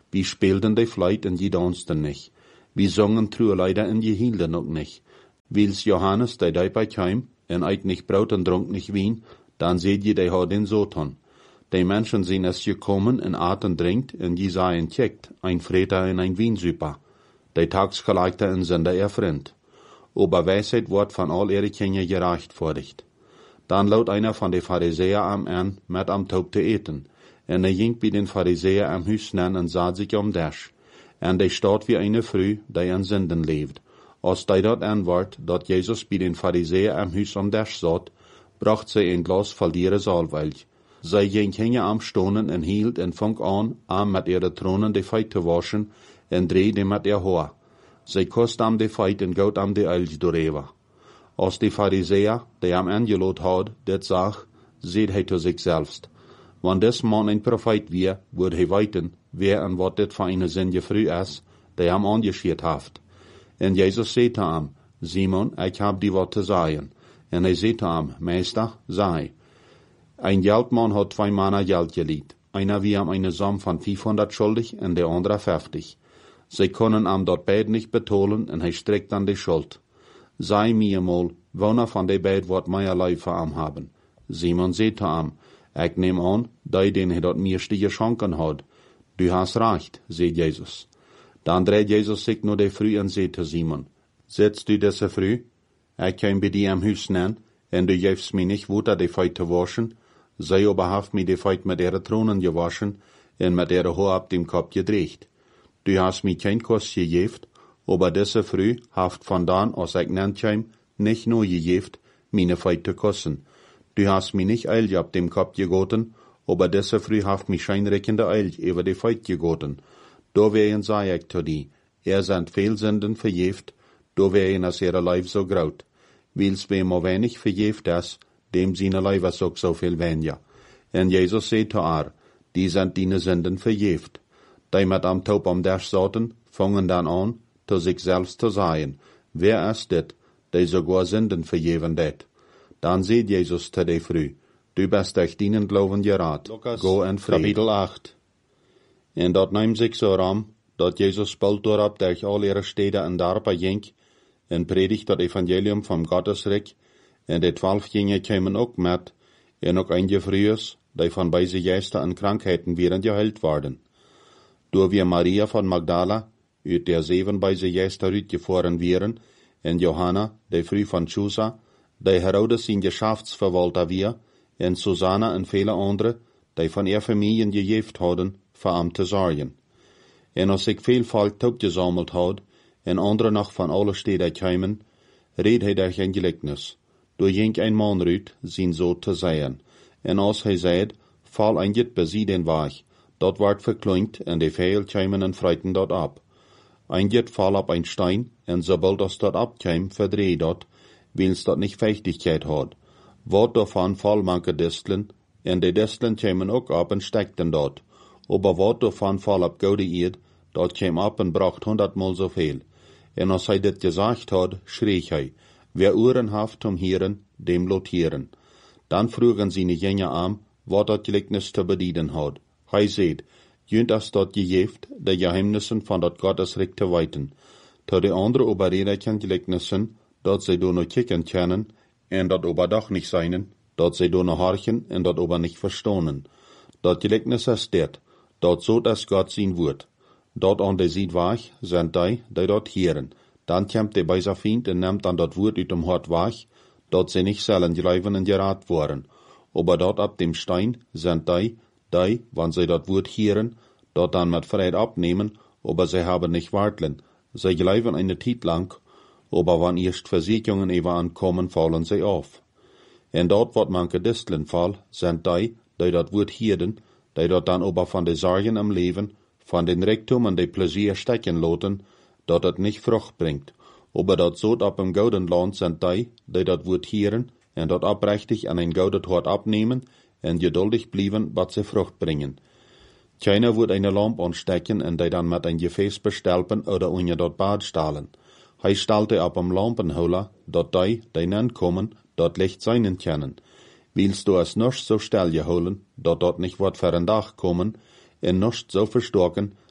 Wie spielten die Fleit en die dansten nicht. Wie zongen Trueleider en die hielden ook nicht. Wils Johannes, der dabei kam, en eit nicht Brot en dronk nicht Wien, dann seht je, der hat den Soton. Die Menschen sind es gekommen en aten drinkt, en die seien checkt, ein Freter en ein Wiensüper. Die Tagsgeleikte en sind er Freund. Aber Weisheit wird von all ihre Kinder gereicht vordicht. Dann laut einer von den Pharisäer an, mit am Taub zu eten. En ging bei den Pharisäer am Hüs nen en sah sich Dash. En die staat wie eine Früh, die an Sünden lebt. Als die dort antwort, dat Jesus bei den Pharisäer am Hüs Dash satt, bracht sie ein Glas voll ihre Salwelch. Sie ging hinge am Stonen en hielt en fang an mit ihre Tronen die Feit zu waschen, en drehte mit ihr Haar. Sie kost am die Feit en gaut am die Elch dorewa. Als die Pharisäer, die am angelot had, dit zag, seht hij zu sich selbst. Wann des Mann ein Prophet wir, würde hij weiten, wer en wat dit für eine Sünde früh ist, die am angeschiert haft. En Jesus sagt zu ihm, Simon, ich hab die wat zu sagen. En hij sagt zu ihm, Meister, sei. Ein Geldmann hat 2 Männer Geld geliehen. Einer wie am eine Summe von 500 schuldig und der andere 50. Sie können am dort beid nicht betonen und hij streckt an die Schuld. Sei mir mal, woner von de beid wird meierlei für am haben. Simon sagt zu ihm, ich nehm an, den hij dort meiste geschenken hat. Du hast recht, sagt Jesus. Dann dreht Jesus sich nur de früh und sagt zu Simon, sitzt du diese früh? Ich kann bei dir am Hüs nennen, und du gibst mir nicht Wutter de Feit zu waschen, sei aber haft mir de Feit mit ihre Tronen gewaschen, und mit ihre Haar ab dem Kopf gedreht. Du hast mir kein Kuss gegeben, aber diese früh haft von dann, als ich nennt heim, nicht nur gegeben, meine Feit zu kussen. Du hast mir nicht Eil ab dem Kopf gegoten, aber diese früh haft mich scheinreckende Eil über die Feit gegoten. Da wären sei ich zu dir, sind viel Sünden verjeft, da wären as ihre Leib so graut. Wils wem auch wenig verjeft ist, dem seine Leib is auch so viel weniger. En Jesus sagt zu die sind deine Sünden verjeft. Die mit am Taub am Dash saßen, fangen dann an, zu sich selbst zu sagen, wer ist dit, die sogar Sünden verjeven det? Dann sieht Jesus zu der früh, du bist durch deinen Glauben gerat, go in Frieden. Kapitel 8. En dat nahm sich so ram, dat Jesus bald dorab durch all ihre Städte en Dorpen ging, en predigt dat Evangelium vom Gottesreich, en de 12 Jünger kämen ook met, en ook einige Frühes, die von beise Geister en Krankheiten wären geheilt worden. Door wir Maria von Magdala, uit der 7 beise Geister uitgefahren wären, en Johanna, die früh von Chusa, die Herodes sein Geschäftsverwalter wir, en Susanna en viele andere, die von ihr Familien gejeft hadden, für am zu sorgen. En als sich viel Volk taub gesammelt had, en andere noch von alle Städten kämen, red hij durch ein Gleichnis. Du ging ein Mann rüt, sein so zu sein. En als hij seid, fall ein Jit bei sie den Weg, dort ward verklingt, en die Fehl kämen en freiten dort ab. Ein Jit fall ab ein Stein, en sobald das dort abkäm, verdreh dort, wils dort nicht Feuchtigkeit hat. Wort davon fall manche Disteln, en die Disteln kämen auch ab en steckten dort. Aber Wort davon fall ab gode Erd, dort käm ab en bracht 100-mal so viel. En als hij dit gesagt hat, schrie hij, wer Ohren haft zum Hören, dem lotieren. Dann frugen seine Jünger an, wat dat Gleichnis zu bedienen hat. Hij seht, jünt as dort gejeft, de Geheimnissen von dat Gottesreich zu weiten. To de andere oberreden Gleichnissen, dat sie do no kicken können, en dat ober doch nicht seinen, dat sie do no horchen, en dat ober nicht verstonen. Dat Gleichnis ist det, dat so das Gott sein wird. Dort an de Sied wach, sind die dort hören. Dann kämmt de beiser Feind en nimmt an dat Wort uit dem Hort wach, dort sie nicht sollen greifen en gerat worden. Aber dort ab dem Stein sind die, wann sie dat Wort hören, dort dann mit Freude abnehmen, aber sie haben nicht warteln. Sie gleiben eine Zeit lang, aber wann erst Versicherungen eben ankommen, fallen sie auf. En dort wat manche Disteln fall, sind die dat Wort hören, die dort dann aber von de Sorgen am Leben, von den Reichtum und de Pläsier stecken loten, dat het nicht Frucht bringt. Aber dat so ab im gouden Land sind die dat Wort hören, en dat abrechtig an ein goudet Hort abnehmen, en geduldig blieben, wat sie Frucht bringen. Keiner wird eine Lampe anstecken en die dann mit ein Gefäß bestelpen oder unter dort Bad stahlen. Hij stalte ab am Lampenholer, dat die nankommen, dort Licht seinen können. Willst du es nicht so stell geholen, dort nicht wat für ein Dach kommen, en nicht so verstocken,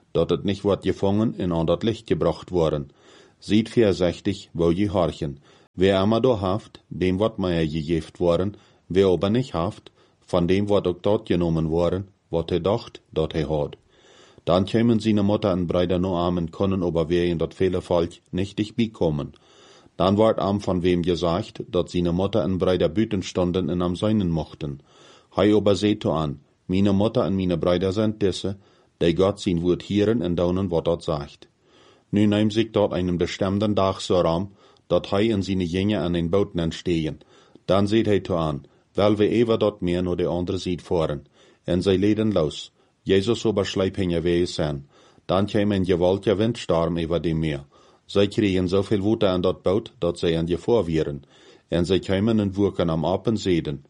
dat het nicht wordt gevangen en aan dat licht gebracht worden. Ziet voorzichtig, wo je horchen. Wer immer do haft, dem wordt mij gegeft worden, wer aber nicht haft, van dem wordt ook dat genomen worden, wat hij dacht, dat hij had. Dan kämen seine Mutter en Brüder no arm en können aber wehren dat viele Volk nicht dich bekommen. Dan wordt am von wem gesagt, dat seine Mutter en Brüder büten stonden en am seinen mochten. Hij aber seht an, meine Mutter en meine Brüder sind diese, die Gott sein Wort hören en daunen wat dat sagt. Nu neemt sich dort einen bestimmten Tag so ram, dat hij en seine Jünger an den Boten entstehen. Dan seht hij an, weil wir ever dort mehr nur de andere Seite fahren, en zij leden los. Jesus aber schleip hinja wees an. Dan käme ein gewaltiger Windstorm über dem Meer. Zij kriegen so viel Wasser an dat Boot, dat zij an je vorwieren. En zij kämen en woeken am ab en zeiden,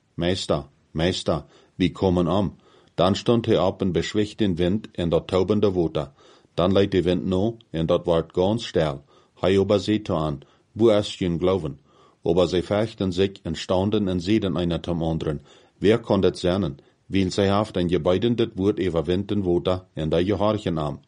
Meister, wie kommen am? Dan stond hij op en beschwicht den Wind en dat taubende Wasser. Dan leidt de Wind no, en dat wordt ganz stil. Hij aber seht an, wo ist je glauben? Aber zij fechten sich en staunden en zeiden einer zum anderen, wer kon dat zijn? Weil zij haft ein gebeidendet Wort über Wind en Wasser en da gehorchen am.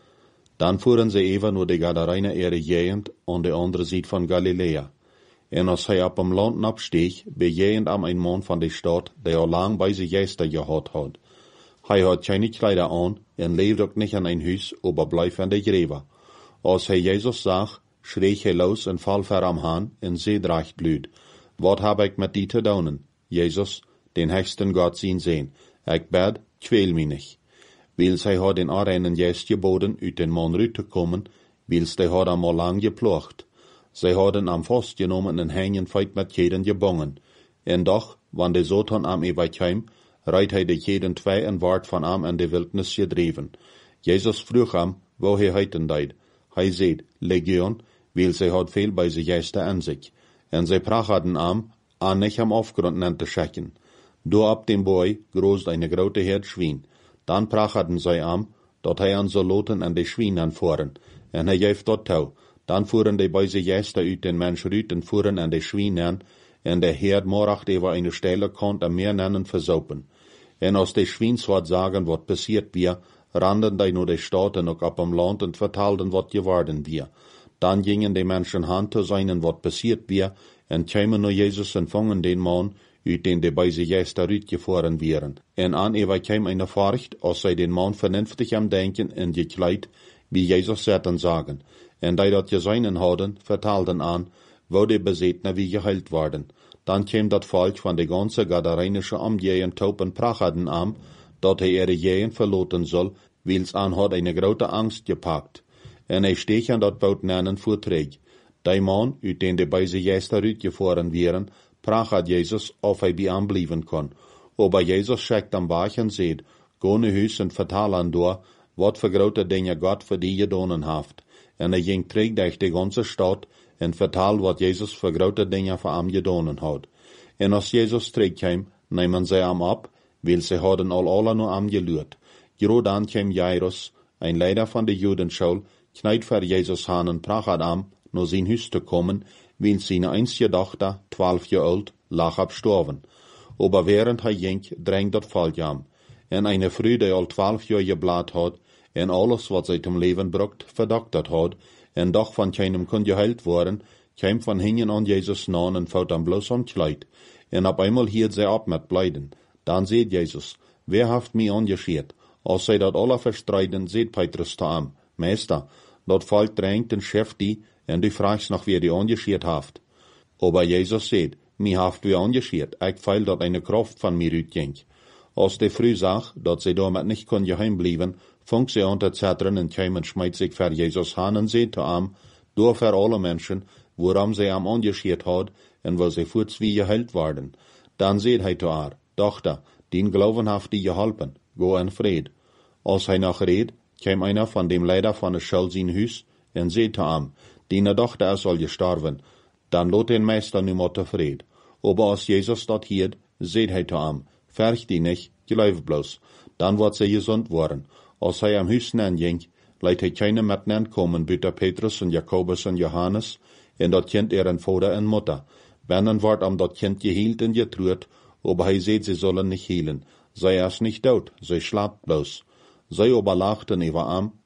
Dan fuhren sie even nur die Gadarener ihre Gegend an der andere Seite von Galiläa. En als hij op am Land absteeg, bejegend am ein Mann von der Stadt, der al lang bei sich Gäste gehad had. Hij had keine Kleider an en leefde ook nicht an ein Huis, aber bleef an der Gräber. Als hij Jesus zag, schreeg hij los en val ver am Haan en zeed recht luid. Wat heb ik met die te doen? Jesus, den höchsten Gott sehen. Ik bid, kweel mich nicht. Weil zij had den Arenen Geist geboden, uit den Mann rüt te kommen, weil zij had am al lang geplocht. Zij hadden am vast genomen en hängen feit met jeden gebongen. En doch, wann de Satan am überkam, reit hij de jeden twee en ward van am in de wildnis gedreven. Jesus vroeg am, wo hij heiten deed. Hij zeid, Legion, weil zij had veel bij zich Geister an sich. En zij prachaden am, an nicht am Aufgrund nennt te schecken. Do ab dem Boy großt eine grote Herd Schwein. Dan prachaden zij am, dat hij an so loten en de Schwein anvoeren. En hij geeft dat touw. Dan voeren de bij zich Geister uit den Mensch rüt en voeren en de Schwein an, en de Herd moracht über eine Stelle kont am Meer nennen versaupen. En als de Schweins wat sagen, wat passiert wir, randen die nur de Staaten ook op am Land en vertelden wat geworden wir. Dan gingen de Menschen hand te zijn wat passiert wir, en kämen nur Jesus empfangen den Mann, uit den de bij zich Geister uitgefahren wären. En an ewer käm eine Furcht, als zij den Mann vernünftig am Denken en gekleid, wie Jesus zetten sagen. En die dat geseinen hadden, vertelden an, wo de Besetner wie geheilt worden. Dan käm dat Volk van de ganze Gadarenische Umgegend taupen prachaden am, dat hij ihre Gegend verloten soll, wils an had eine grote Angst gepackt. En hij steeg aan dat Boot nennen voortreeg. Die man, uit den de bij zich Geister uitgefahren wären, prachat Jesus, of hij bij am blijven kon. Aber Jesus schickt am Bach en zeid, go ne huis en vertel aan door, wat voor grote dingen God voor die gedonen haft. En hij ging terug durch de ganze stad, en vertel wat Jesus voor grote dingen voor am gedonen had. En als Jesus terugkwam, nemen zij am ab, weil sie hadden al alle nur am geluurd. Dan kwam Jairus, ein Leider von der Judenschule, kneit voor Jesus aan en prachat am, naar zijn huis te komen, weil seine einzige Tochter, 12 Jahre alt, lag abstorven. Aber während hij ging, drängt dat Volk am. En eine Frau, die al 12 Jahre geblaat had, en alles wat zij zum Leben brucht, verdoktert had, en doch van keinem kon geheilt worden, kwam van hingen an Jesus nahen en fout am bloos am Kleid. En op einmal hield zij op met blijden. Dan zeid Jesus, wer haft mij angescheert? Als zij dat alle verstreiden, zeid Petrus te am, Meester, dat Volk drängt en scheft die, en du fragst noch, wer die angescheert haft. Aber Jesus zeid, mi haft wie angescheert, ik feil dat eine Kraft van mir uitging. Als de Frau zag, dat zij damit nicht kon geheim blieben, fang sie an te zetteren en kwam en schmeit sich voor Jesus aan en zeid te am, door voor alle Menschen, woran zij am angescheert had, en wo zij voorts wie geheilt worden. Dan zeid hij te haar, Dochter, dien Glauben haft die geholpen, go in Fried. Als hij nog reed, kwam einer van dem Leider van de Schule zijn huis, en zeid te am, dien Dochter is al gestorven, dan lot den Meister nu maar tevreden. Aber als Jesus dat hield, zeid hij te am, verg die nicht, geloof bloos. Dan wordt zij gezond worden. Als hij am huis nen ging, leidt hij keine met nen komen, buiten Petrus en Jacobus en Johannes, en dat kind ihren Vater en Mutter. Binnen wordt am dat kind gehield en getruurt, aber hij zeid, sie sollen nicht hielen. Zij is nicht dood, zij slaapt bloos. Zij aber lachten über am,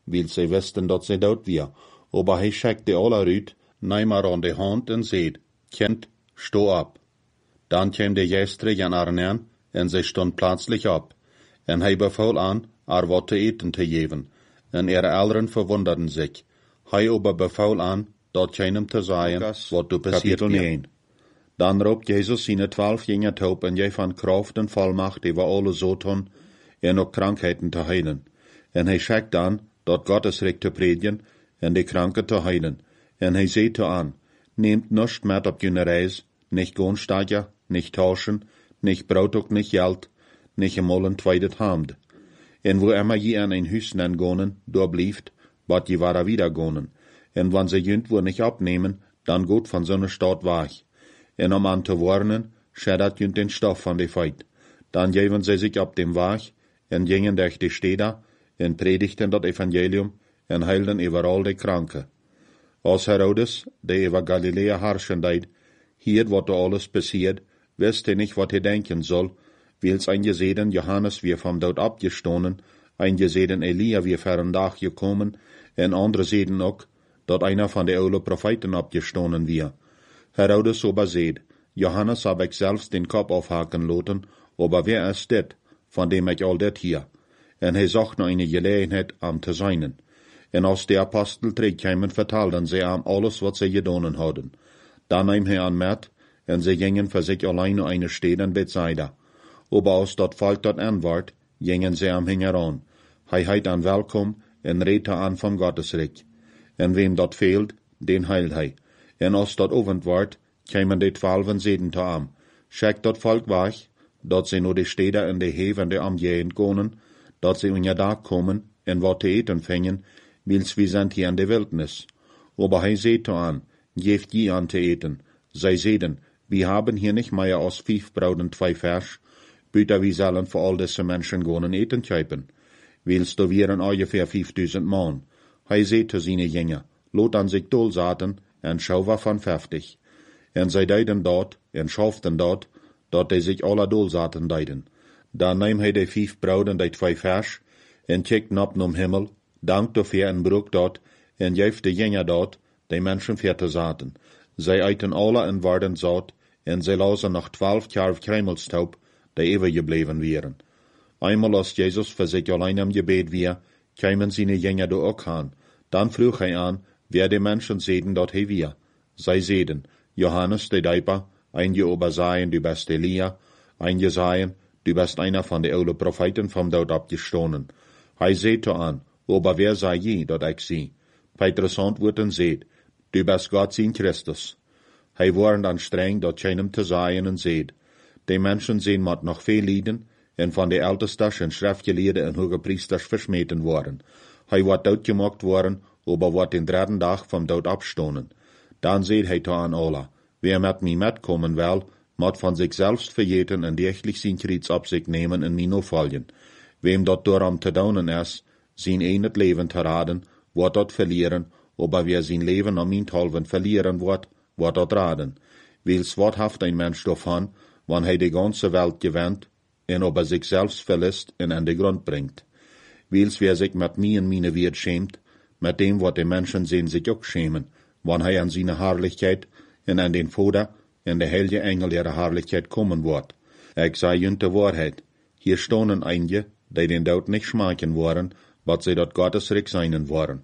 weil sie wisten dat sie dood wir. Aber hij schickte alle uit, neem maar aan de hand en zeid, Kind, sto ab. Dan kwam de jestrig aan haar neer, en zij stond plötzlich op. En hij beval aan, haar wat te eten te geven. En ihre Eltern verwunderten sich. Hij aber beval aan, dat keinem te zeggen, wat du passiert is. Dan roept Jezus zijn 12 jingen toe en jij van kracht en volmacht over alle zoten en ook krankheden te heilen. En hij schickt dan, dat Gottes recht te predigen en de kranken te heilen. En hij zei te aan, nehmt nichts met op jullie reis, nicht Gohnsteiger, nicht Tauschen, nicht Brot ook nicht Geld, nicht einmal ein zweites Hemd. En wo immer je an ein Hüsnen gonen, dort blieft, wat je wara wieder gonen. En wann sie jünt wo nicht abnehmen, dann gut von so einer Stadt weg. En om an te warnen, schädert jünt den Stoff von de Feit. Dann geben sie sich ab dem Weg, en gingen durch die Städte, en predigten das Evangelium, en heilden überall de Kranke. Als Herodes, der über Galiläa herrschen deed, hier wat da alles passiert, wist nicht, wat hij denken soll, wils eingesehen Johannes wie vom Tod abgestoßen, eingesehen Elia wie für einen Tag gekommen, en andere sehen auch, dat einer von de oude Propheten abgestoßen wie. Herodes aber seht, Johannes hab ich selbst den Kopf aufhaken lassen, aber wer ist det, von dem ich all det hier? En hij zocht noch eine Gelegenheit am te seinen. En als de Apostel terugkwamen, vertelden sie am alles, wat sie gedonen hadden. Dan nahm hij aan met, en sie gingen für sich allein nur eine Stadt in Bethsaida. Aber als dat Volk dat anwart, gingen sie am hingeran. Hij heit an welkom, en redte an vom Gottesreich. En wem dat fehlt, den heilt hij. En als dat ovend ward, kwamen de 12 en zeiden te am. Schickt dat Volk weg, dat sie nur de Städte en de Hevende am Jehen gonen, dat sie in ja da kommen, en wat te eten fängen, wils wir sind hier in de Wildnis. Aber hij seht to an, geeft je an te eten. Zij zeiden, wir haben hier nicht mehr als 5 Brot und 2 Fisch, büter wir sollen für all diese Menschen gonen eten kaufen. Willst du wären ungefähr 5000 Mann. Hij seht zu seine Jünger, lot an sich dolsaten, en schau war von 50. En zij deiden dort, en schauften dort, dat die sich alle dolsaten deiden. Dan neem hij de 5 Brot en de 2 Fisch, en kijkt op nom Himmel, dankt dafür en broek dort, en geeft de Jünger dort, die Menschen für te zaten. Zij eiten alle en waren zat, en zij lazen noch 12 Jaar Kruimelstaub, die eeuwig gebleven wären. Einmal als Jesus für sich allein am Gebet wir, kamen seine Jünger da auch an. Dann frug hij an, wer die Menschen sehen dort he wir. Zij sehen, Johannes der Däuper, einige aber sagen, du bist Elia, einige sagen, du bist einer von den oude Propheten vom Tod abgestoßen. Hij seht an, aber wer sei je, dat ich sie? Petrus antwortet und seht, du bist Gott sein Christus. Hij waren dann streng, dat keinem te sagen und seht. Die Menschen sehen mat noch viel Lieden, en von de Ältesten en Schriftgelehrten en Hogepriesters verschmeten worden. Hij wordt doodgemaakt worden, aber wordt den 3. Dag vom Tod abstoßen. Dan seht hij to an alle, wer met mij metkommen will, moet van zich selbst vergeten en dergelijk zijn Kreuz op zich nemen en mij no volgen. Wem dat daarom te doen is, zijn een het leven te raden, wordt dat verlieren, aber wer zijn leven om minthalven verlieren wordt dat raden. Wils wat haft ein Mensch davon, wann hij de ganze Welt gewinnt, en ob sich selbst verlässt en an de Grund bringt. Wils wer sich mit mir en meine Wert schämt, mit dem wat de Menschen sehen sich auch schämen, wann hij an seine Herrlichkeit en an den Vater en de heilige Engel ihrer Herrlichkeit kommen wird. Ich sei jünt de Wahrheit, hier stonen einige, die den Tod nicht schmecken wollen, wat sie dort Gottesreich seinen wollen.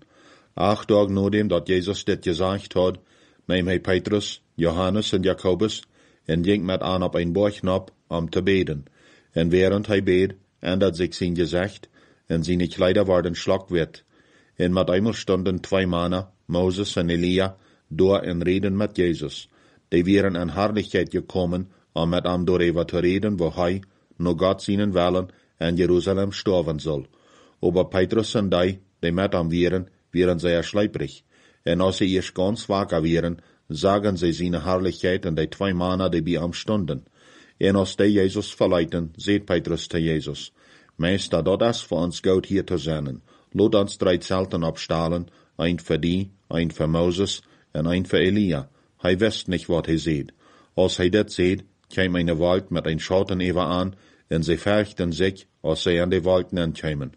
8 Tage nachdem dat Jesus dit gesagt hat, nahm hij Petrus, Johannes en Jakobus en ging met aan op een bergnap om te beden. En während hij beet, ändert sich sein Gesicht, en seine Kleider waren schlagwit. En met einmal stonden 2 Männer, Moses en Elia, door en reden met Jesus. Die wären in Herrlichkeit gekommen, om met hem darüber te reden, wo hij, no Gott seinen Willen, in Jerusalem sterben soll. Aber Petrus en die met hem wären sehr schleiprig. En als sie erst ganz wacker wären, sagen sie seine Herrlichkeit und die 2 Männer, die bei ihm stunden. En als die Jesus verleiten, seht Petrus zu Jesus, Meister, dat is für uns gut hier zu sein. Lot uns 3 Zelten abstahlen, ein für die, ein für Moses und ein für Elia. Hij wist nicht, wat hij seht. Als hij dit seht, kam eine Wolk mit ein Schatten über an, en sie fürchten sich, als sie an die Wolken ankamen.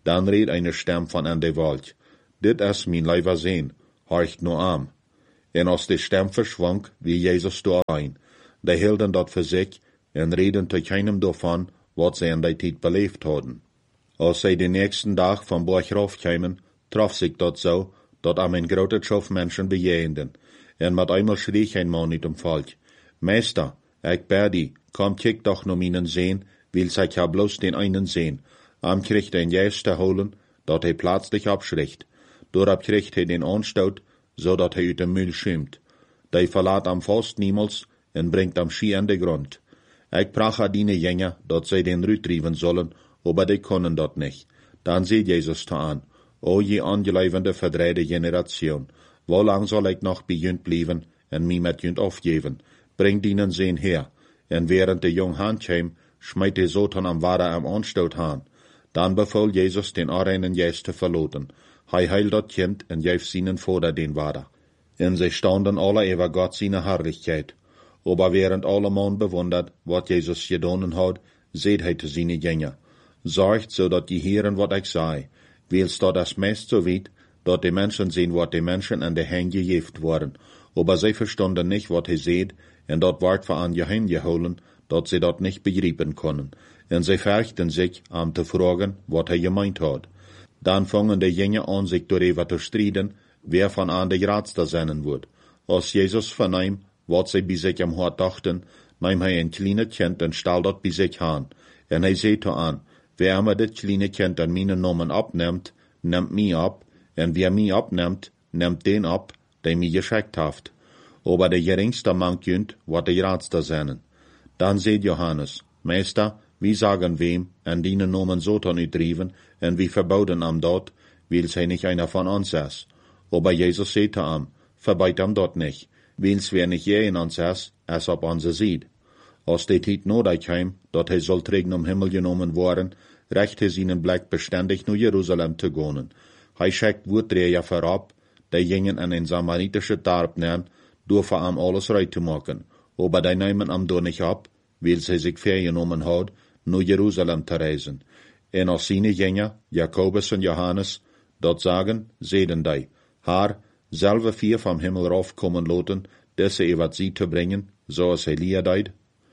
Dan reed eine Stem van aan de Wald. Dit is mijn leiver Seen, horcht nur am. En als de stem verschwang, wie Jezus door ein. Die hielden dat voor zich, en reden te keinem davon, wat zij in die tijd beleefd hadden. Als zij de nächsten dag van Borchrauf kwamen, trof zich dat zo, dat am een grote schof mensen bejegenden. En met eenmaal schrie een man uit dem Volk: Meester, ik bid die, kom kijk doch naar mijn Seen, wil ik ja bloos den einen Seen. Am kriegt ein Jäs te holen, dat hij plötzlich abschricht. Doorop kriegt hij den aanstoot, zodat hij uit de Müll schümt. Die verlaat am vast niemals en brengt am Schie aan de grond. Ik prach a die Jünger, dat zij den rütdrieven sollen, aber die können dat nicht. Dan sieht Jesus te aan: O je angelevende verdreide Generation, wo lang soll ik nog bij junt blijven en mij met junt afgeven? Bring dienen Seen her. En während de jong haan kwam, smijt de Satan am Wader am aanstoot haan. Dan beval Jezus den arreinen Jäs te verloten. Hij heilt dat kind en geeft seinen Vater den Wader. En zij staunden alle over Gott seine Herrlichkeit. Aber während alle man bewundert, wat Jezus gedaan had, zeet hij te seine Jünger: Zorgt, zodat je heren wat ik zei. Wils dat es meest so weit, dat de mensen zien wat de mensen aan de hand gegeven worden. Aber zij verstonden nicht, wat hij zeet, en dat wordt voor aan je heen geholen, dat ze dat nicht begrijpen konden. En zij verchten zich om te vragen, wat hij gemeint had. Dan vangen de Jünger aan zich daarover te strijden, wer van aan de grootste zijn wordt. Als Jezus verneem, wat zij bij zich am hart dachten, neem hij een kleine kind en stel dat bij zich aan. En hij zei te aan: Wer me dit kleine kind aan mijn namen opneemt, neemt mij op, en wie mij opneemt, neemt den op, die mij geschickt heeft. Aber de geringste mank junt, wat de grootste zijn. Dan zei Johannes: Meester, wie sagen wem, en dienen nomen Satan uitdrieven, en wie verboden am dat, wils hij nicht einer von uns is. Aber Jesus zei am: Verbeid am dat nicht, wils wer nicht je in uns is, es op onze sieht. Als de tijd nodig heim, dat hij soll trägen am Himmel genomen worden, recht hij seinen Blick beständig naar Jerusalem te gaan. Hij schickt Woordträger vorab, die gingen an een samaritische Dorp nemen, door voor am alles reit te maken. Aber die nemen am door nicht ab, wils hij zich vergenomen had, naar Jerusalem te reizen. En als seine Jünger, Jakobus en Johannes, dat sagen, zeden die: Haar, selve vier vom Himmel raufkommen laten, desse über sie te brengen, zoals Elia deed.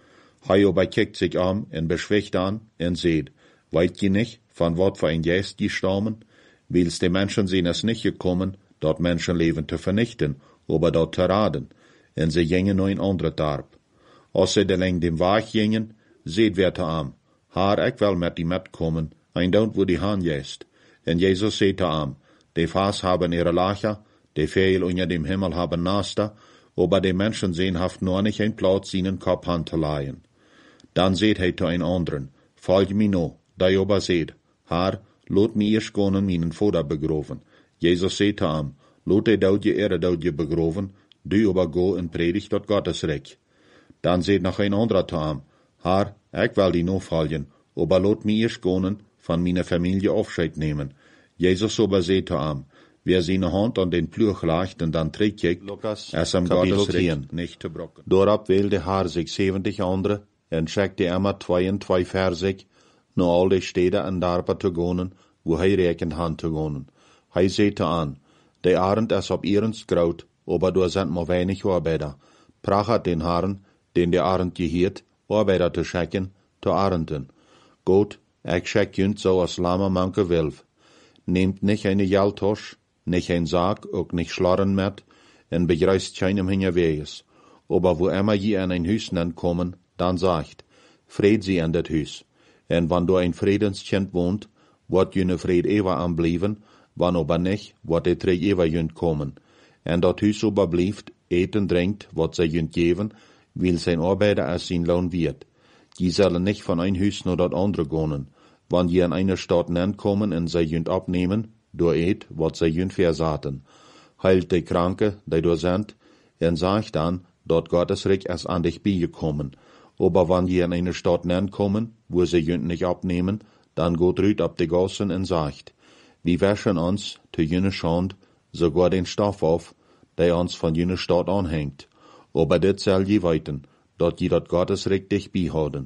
Hij aber kijkt zich om en beschwicht aan en zeet: Weet je nicht, van wat voor een Geist die stammen? Wils de Menschen zijn es nicht gekommen, dat Menschenleben te vernichten, aber dat te raden. En ze gingen naar een andere dorp. Als ze de lang dem Weg gingen, zeet wer te am: Haar, ik wil met die metkomen, en don't wo die haan jest. En Jezus zei te am: De Vaas haben ihre Lacher, de Vögel unter dem Himmel haben Nester, aber de Menschen sehen haft nur nicht ein Platz seinen Kopf an zu leihen. Dan seht hij te een anderen: Folg mi no. Die aber seht: Haar, lot mi eerst gaan meinen Vater begroven. Jezus zei te am: Lot de doodje ihre doodje begroven, du aber go en predigt dat Gottesreich. Dan seht nog een ander te am: Haar, ik wil die no folgen, aber lot mi eerst gaan van meine Familie Afscheid nemen. Jezus aber zei te am: Wer seine Hand an den Ploeg legt en dan terugkijkt, is am Gottesreich nicht te brokken. Doorop wählte Haar sich 70 andere, en schickte immer 2 en 2 versig, naar al de steden en dorpen te gaan, wo hij rekent han te gaan. Hij zei te aan: De arend is op ihrens groot, aber door zijn maar weinig arbeider. Prachat den Haaren, den de arend gehiert, arbeider te schicken, te arenden. Goed, ik schick junt zo als lama manke wilf. Nehmt nicht eine Jaltosch, nicht ein Sarg, ook nicht Schlarren met, en begreist keinem hingerweges. Aber wo immer je an ein Hüs kommen, dan sagt: Fred sie an dat Hüs. En wann du ein Friedenskind wohnt, wordt jene Fred ewa anblieben, wann aber nicht, wordt de terug ewa junt kommen. En dat Hüs aber blieft, eten drinkt, wat zij junt geven, wil zijn arbeider als zijn loon wird. Die zullen nicht von ein Hüs naar dat andere gaan. Wann je an einer Stadt kommen en zij junt abnehmen, door eet, wat zij junt versaten. Heilt de Kranke, die door sind, en sagt dan, dat Gottesreich is an dich beigekommen. Aber wann je an eine Stadt kommen, wo sie junt nicht abnehmen, dann geht rüt ab de Gassen en sagt: Wir wäschen uns, te jene Schand, sogar den Stoff auf, der uns von jene Stadt anhängt. Aber dit soll je weiten, dat je dat Gottesreich dich beihouden.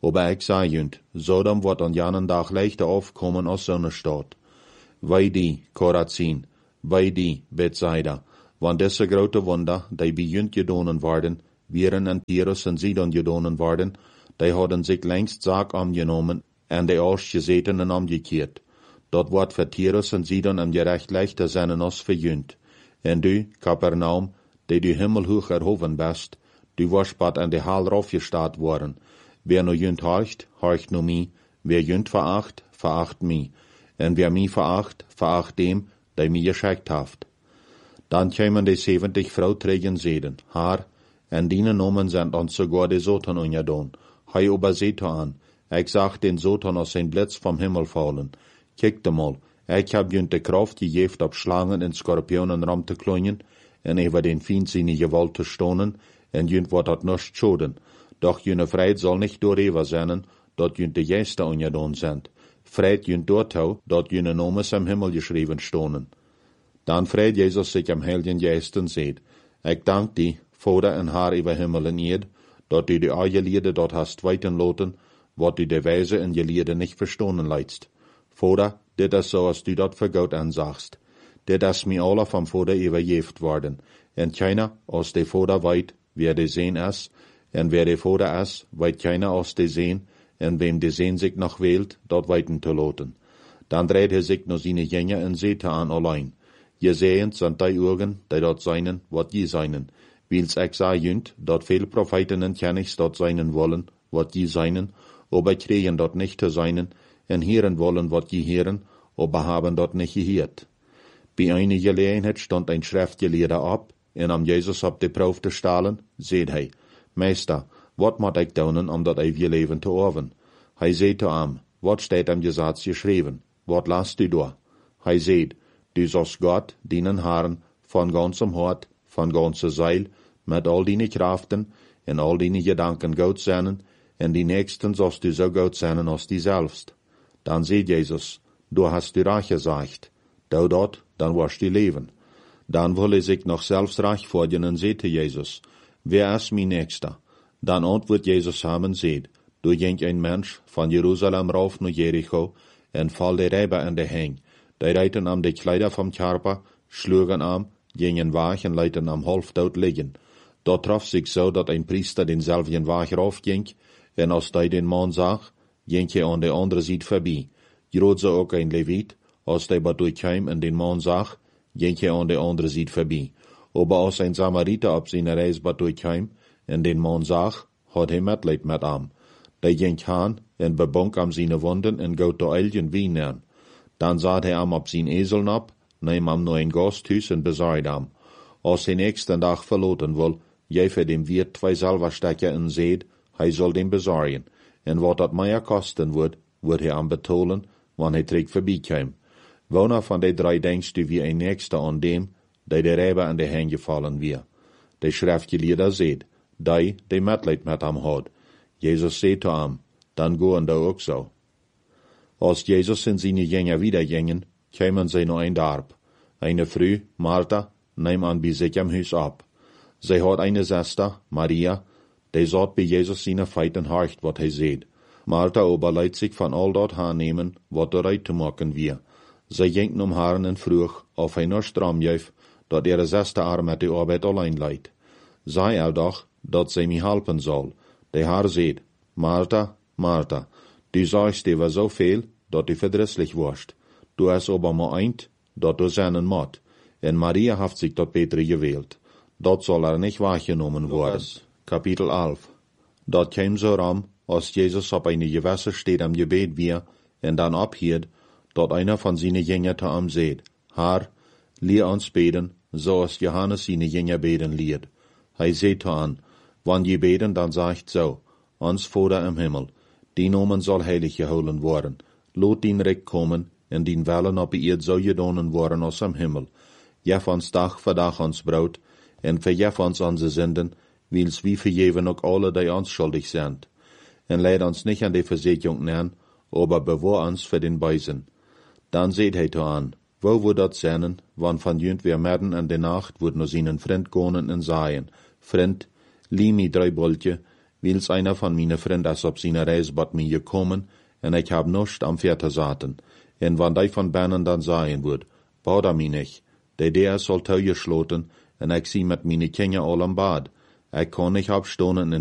Aber ik zei junt, Sodom wordt aan janen dag leichter aufkommen als zo'n stad. Wij die, Korazin, wij die, Bethsaida, want deze grote wunder, die bij junt gedonen worden, wären in Tyrus en Sidon gedonen worden, die hadden zich längst zaak angenomen en de Ausgezetenen omgekeerd. Dat wordt voor Tyrus en Sidon am gerecht leichter zijn als voor junt. En du, Kapernaum, die du himmelhoog erhoven best, du warst bad an de Haal raufgestaat worden. Wer no junt horcht, horcht no mi. Wer junt veracht, veracht mi. En wer mi veracht dem, die mi geschickt haft. Dan kwamen de 70 vrouwträgen zeden, haar, en die nomen zijn ons sogar de Satan ungedaan. Hij oberseht an, ik zag den Satan aus zijn blitz vom Himmel fallen. Kijkt mal, ik heb junt de kracht gegeven op slangen en skorpionen ram te klonjen, en over den Feind seine Gewalt te stonen, en junt wordt dat nicht schoden. Doch jene Freit soll nicht doorheven zijn, dat junt de Geister ungedaan zijn. Freit junt doortau, dat jene Nomes am Himmel geschrieben stonen. Dan freit Jesus sich am Heiligen Geist en seht, ik dank die, Vader en haar über Himmel en Erd, dat du die Eierliede dort hast weiten loten, wat du de Weise en je Liede nicht verstonen leidst. Vader, dit is so, als du dat voor Gott ansagst. Dit is mi alle vom Vader übergeft worden, en keiner aus de Vader weit, wer de Sehn is, en wer de Vader is, weit keiner aus de Sehn, en wem de Sehn sich noch wählt, dort weiten te loten. Dan dreht sich no seine Jünger en Sete an allein. Je sehend sind die Augen, die dort seinen, wat je seinen. Wils ik zei junt, dat veel Propheten en kennigs dort seinen wollen, wat je seinen, aber kriegen dort nicht te seinen, en hören wollen, wat je hören, aber haben dort nicht gehört. Bei einer Gelegenheit stand ein Schriftgelehrter ab, en am Jesus op de Proef te stellen, zeid hij, Meester, wat moet ik doen om dat eeuwige leven te erven? Hij zei te hem, wat staat am Gesetz geschreven? Wat las du door? Hij zei, du sollst Gott, deinen Herrn, von ganzem Hart, von ganzer Seil, mit all deine Kraften, en all deine Gedanken Gott zijn, en die Nächsten sollst du so Gott zijn als die selbst. Dan zei Jesus, du hast du recht gesagt, du dort, dan wirst du leben. Dan wolle sich noch selbst reich fordern en sagte Jesus, wer ist mein Nächster? Dan antwortet Jesus haben seht, du ging ein Mensch von Jerusalem rauf nach Jericho, en fall de Räber an de Heng. Die reiten am de Kleider vom Körper, schlugen am, gingen weg en leiten am halfdood liggen. Dort traf sich so, dat ein Priester denselben Weg raufging, en als die den Mann zag, ging hij an de andere Seite vorbei. Groot zo ook ein Levit, als die wat durchkwam en den Mann zag, ging hij an de andere Seite vorbei. Aber als ein Samariter op zijn reis wat durchkwam, en den Mann zag, had hij Mitleid met am. Die ging aan, en bebonk am seine Wunden, en goot de Elgen wien aan. Dan zat hij am op zijn Esel op, neem am nur ein Gasthuis en bezaaid am. Als hij nächsten dag verloten wil, jij voor dem Wirt 2 Silberstecker en zeed, hij zal dem bezaaien. En wat dat meer kosten wordt hij am betolen, wanneer hij terug voorbij kwam. Woner van de 3 denkst du wie een nächster an dem, die de Räber an de Hände gefallen wir? De Schriftgelehrter seht, die Mitleid met am had. Jesus seht zu am, dan goen da ook so. Als Jesus en seine Jünger wiedergingen, kämen sie noch ein Darb. Eine Frau, Martha, nahm an bei sich am Haus ab. Sie hat eine Schwester, Maria, die satt bei Jesus seine Feiten horcht, wat hij seht. Martha aber leidt sich von all dort hernehmen, wat er reit zu machen wir. Sie ging um Herrn en vroeg, of hij nur stram jeuf, dat ihre Schwester haar met de Arbeit allein leidt. Sei er doch, dat sie mich helpen soll. Der Herr seht, Martha, Martha, du sagst dir so viel, dat du verdrisslich warst. Du hast aber maar eint, dat du seinen mot. En Maria heeft sich dat betere gewählt. Dat soll nicht wahrgenommen worden. Kapitel 11. Dat kwam so ram, als Jesus op eine gewisse steht am Gebet wir, en dan abhielt, dat einer von seine Jünger zu ihm seht, Herr, lehr uns beten, so als Johannes seine Jünger beten lehrt. Hij seht zu an, wann je beten, dan sagt so, ons Vader im Himmel, die Nomen soll heilig geholen worden, lot dien Recht kommen, en dien Wellen op die Erd so gedonen worden als am Himmel. Jef ons dag voor dag ons brood, en verjef ons onze zinden, wils wie vergeven ook alle die ons schuldig zijn. En leid ons nicht an die Versuchung neer, aber bewahr ons voor den Bösen. Dan seht hij to an, wo wordt dat zijn, wann van junt weer midden in de nacht wordt nos ihnen vriend konen en zeggen, vriend, lieh mi 3 bultje, wils einer von meine Vrienden is op zijn reis bot mij gekommen, en ik heb nocht am Verte zaten. En wann die van binnen dan sagen wordt, bouda mij nicht, de der soll teuer schloten, en ik zie met meine Kinder al am Bad. Ik kon nicht abstonen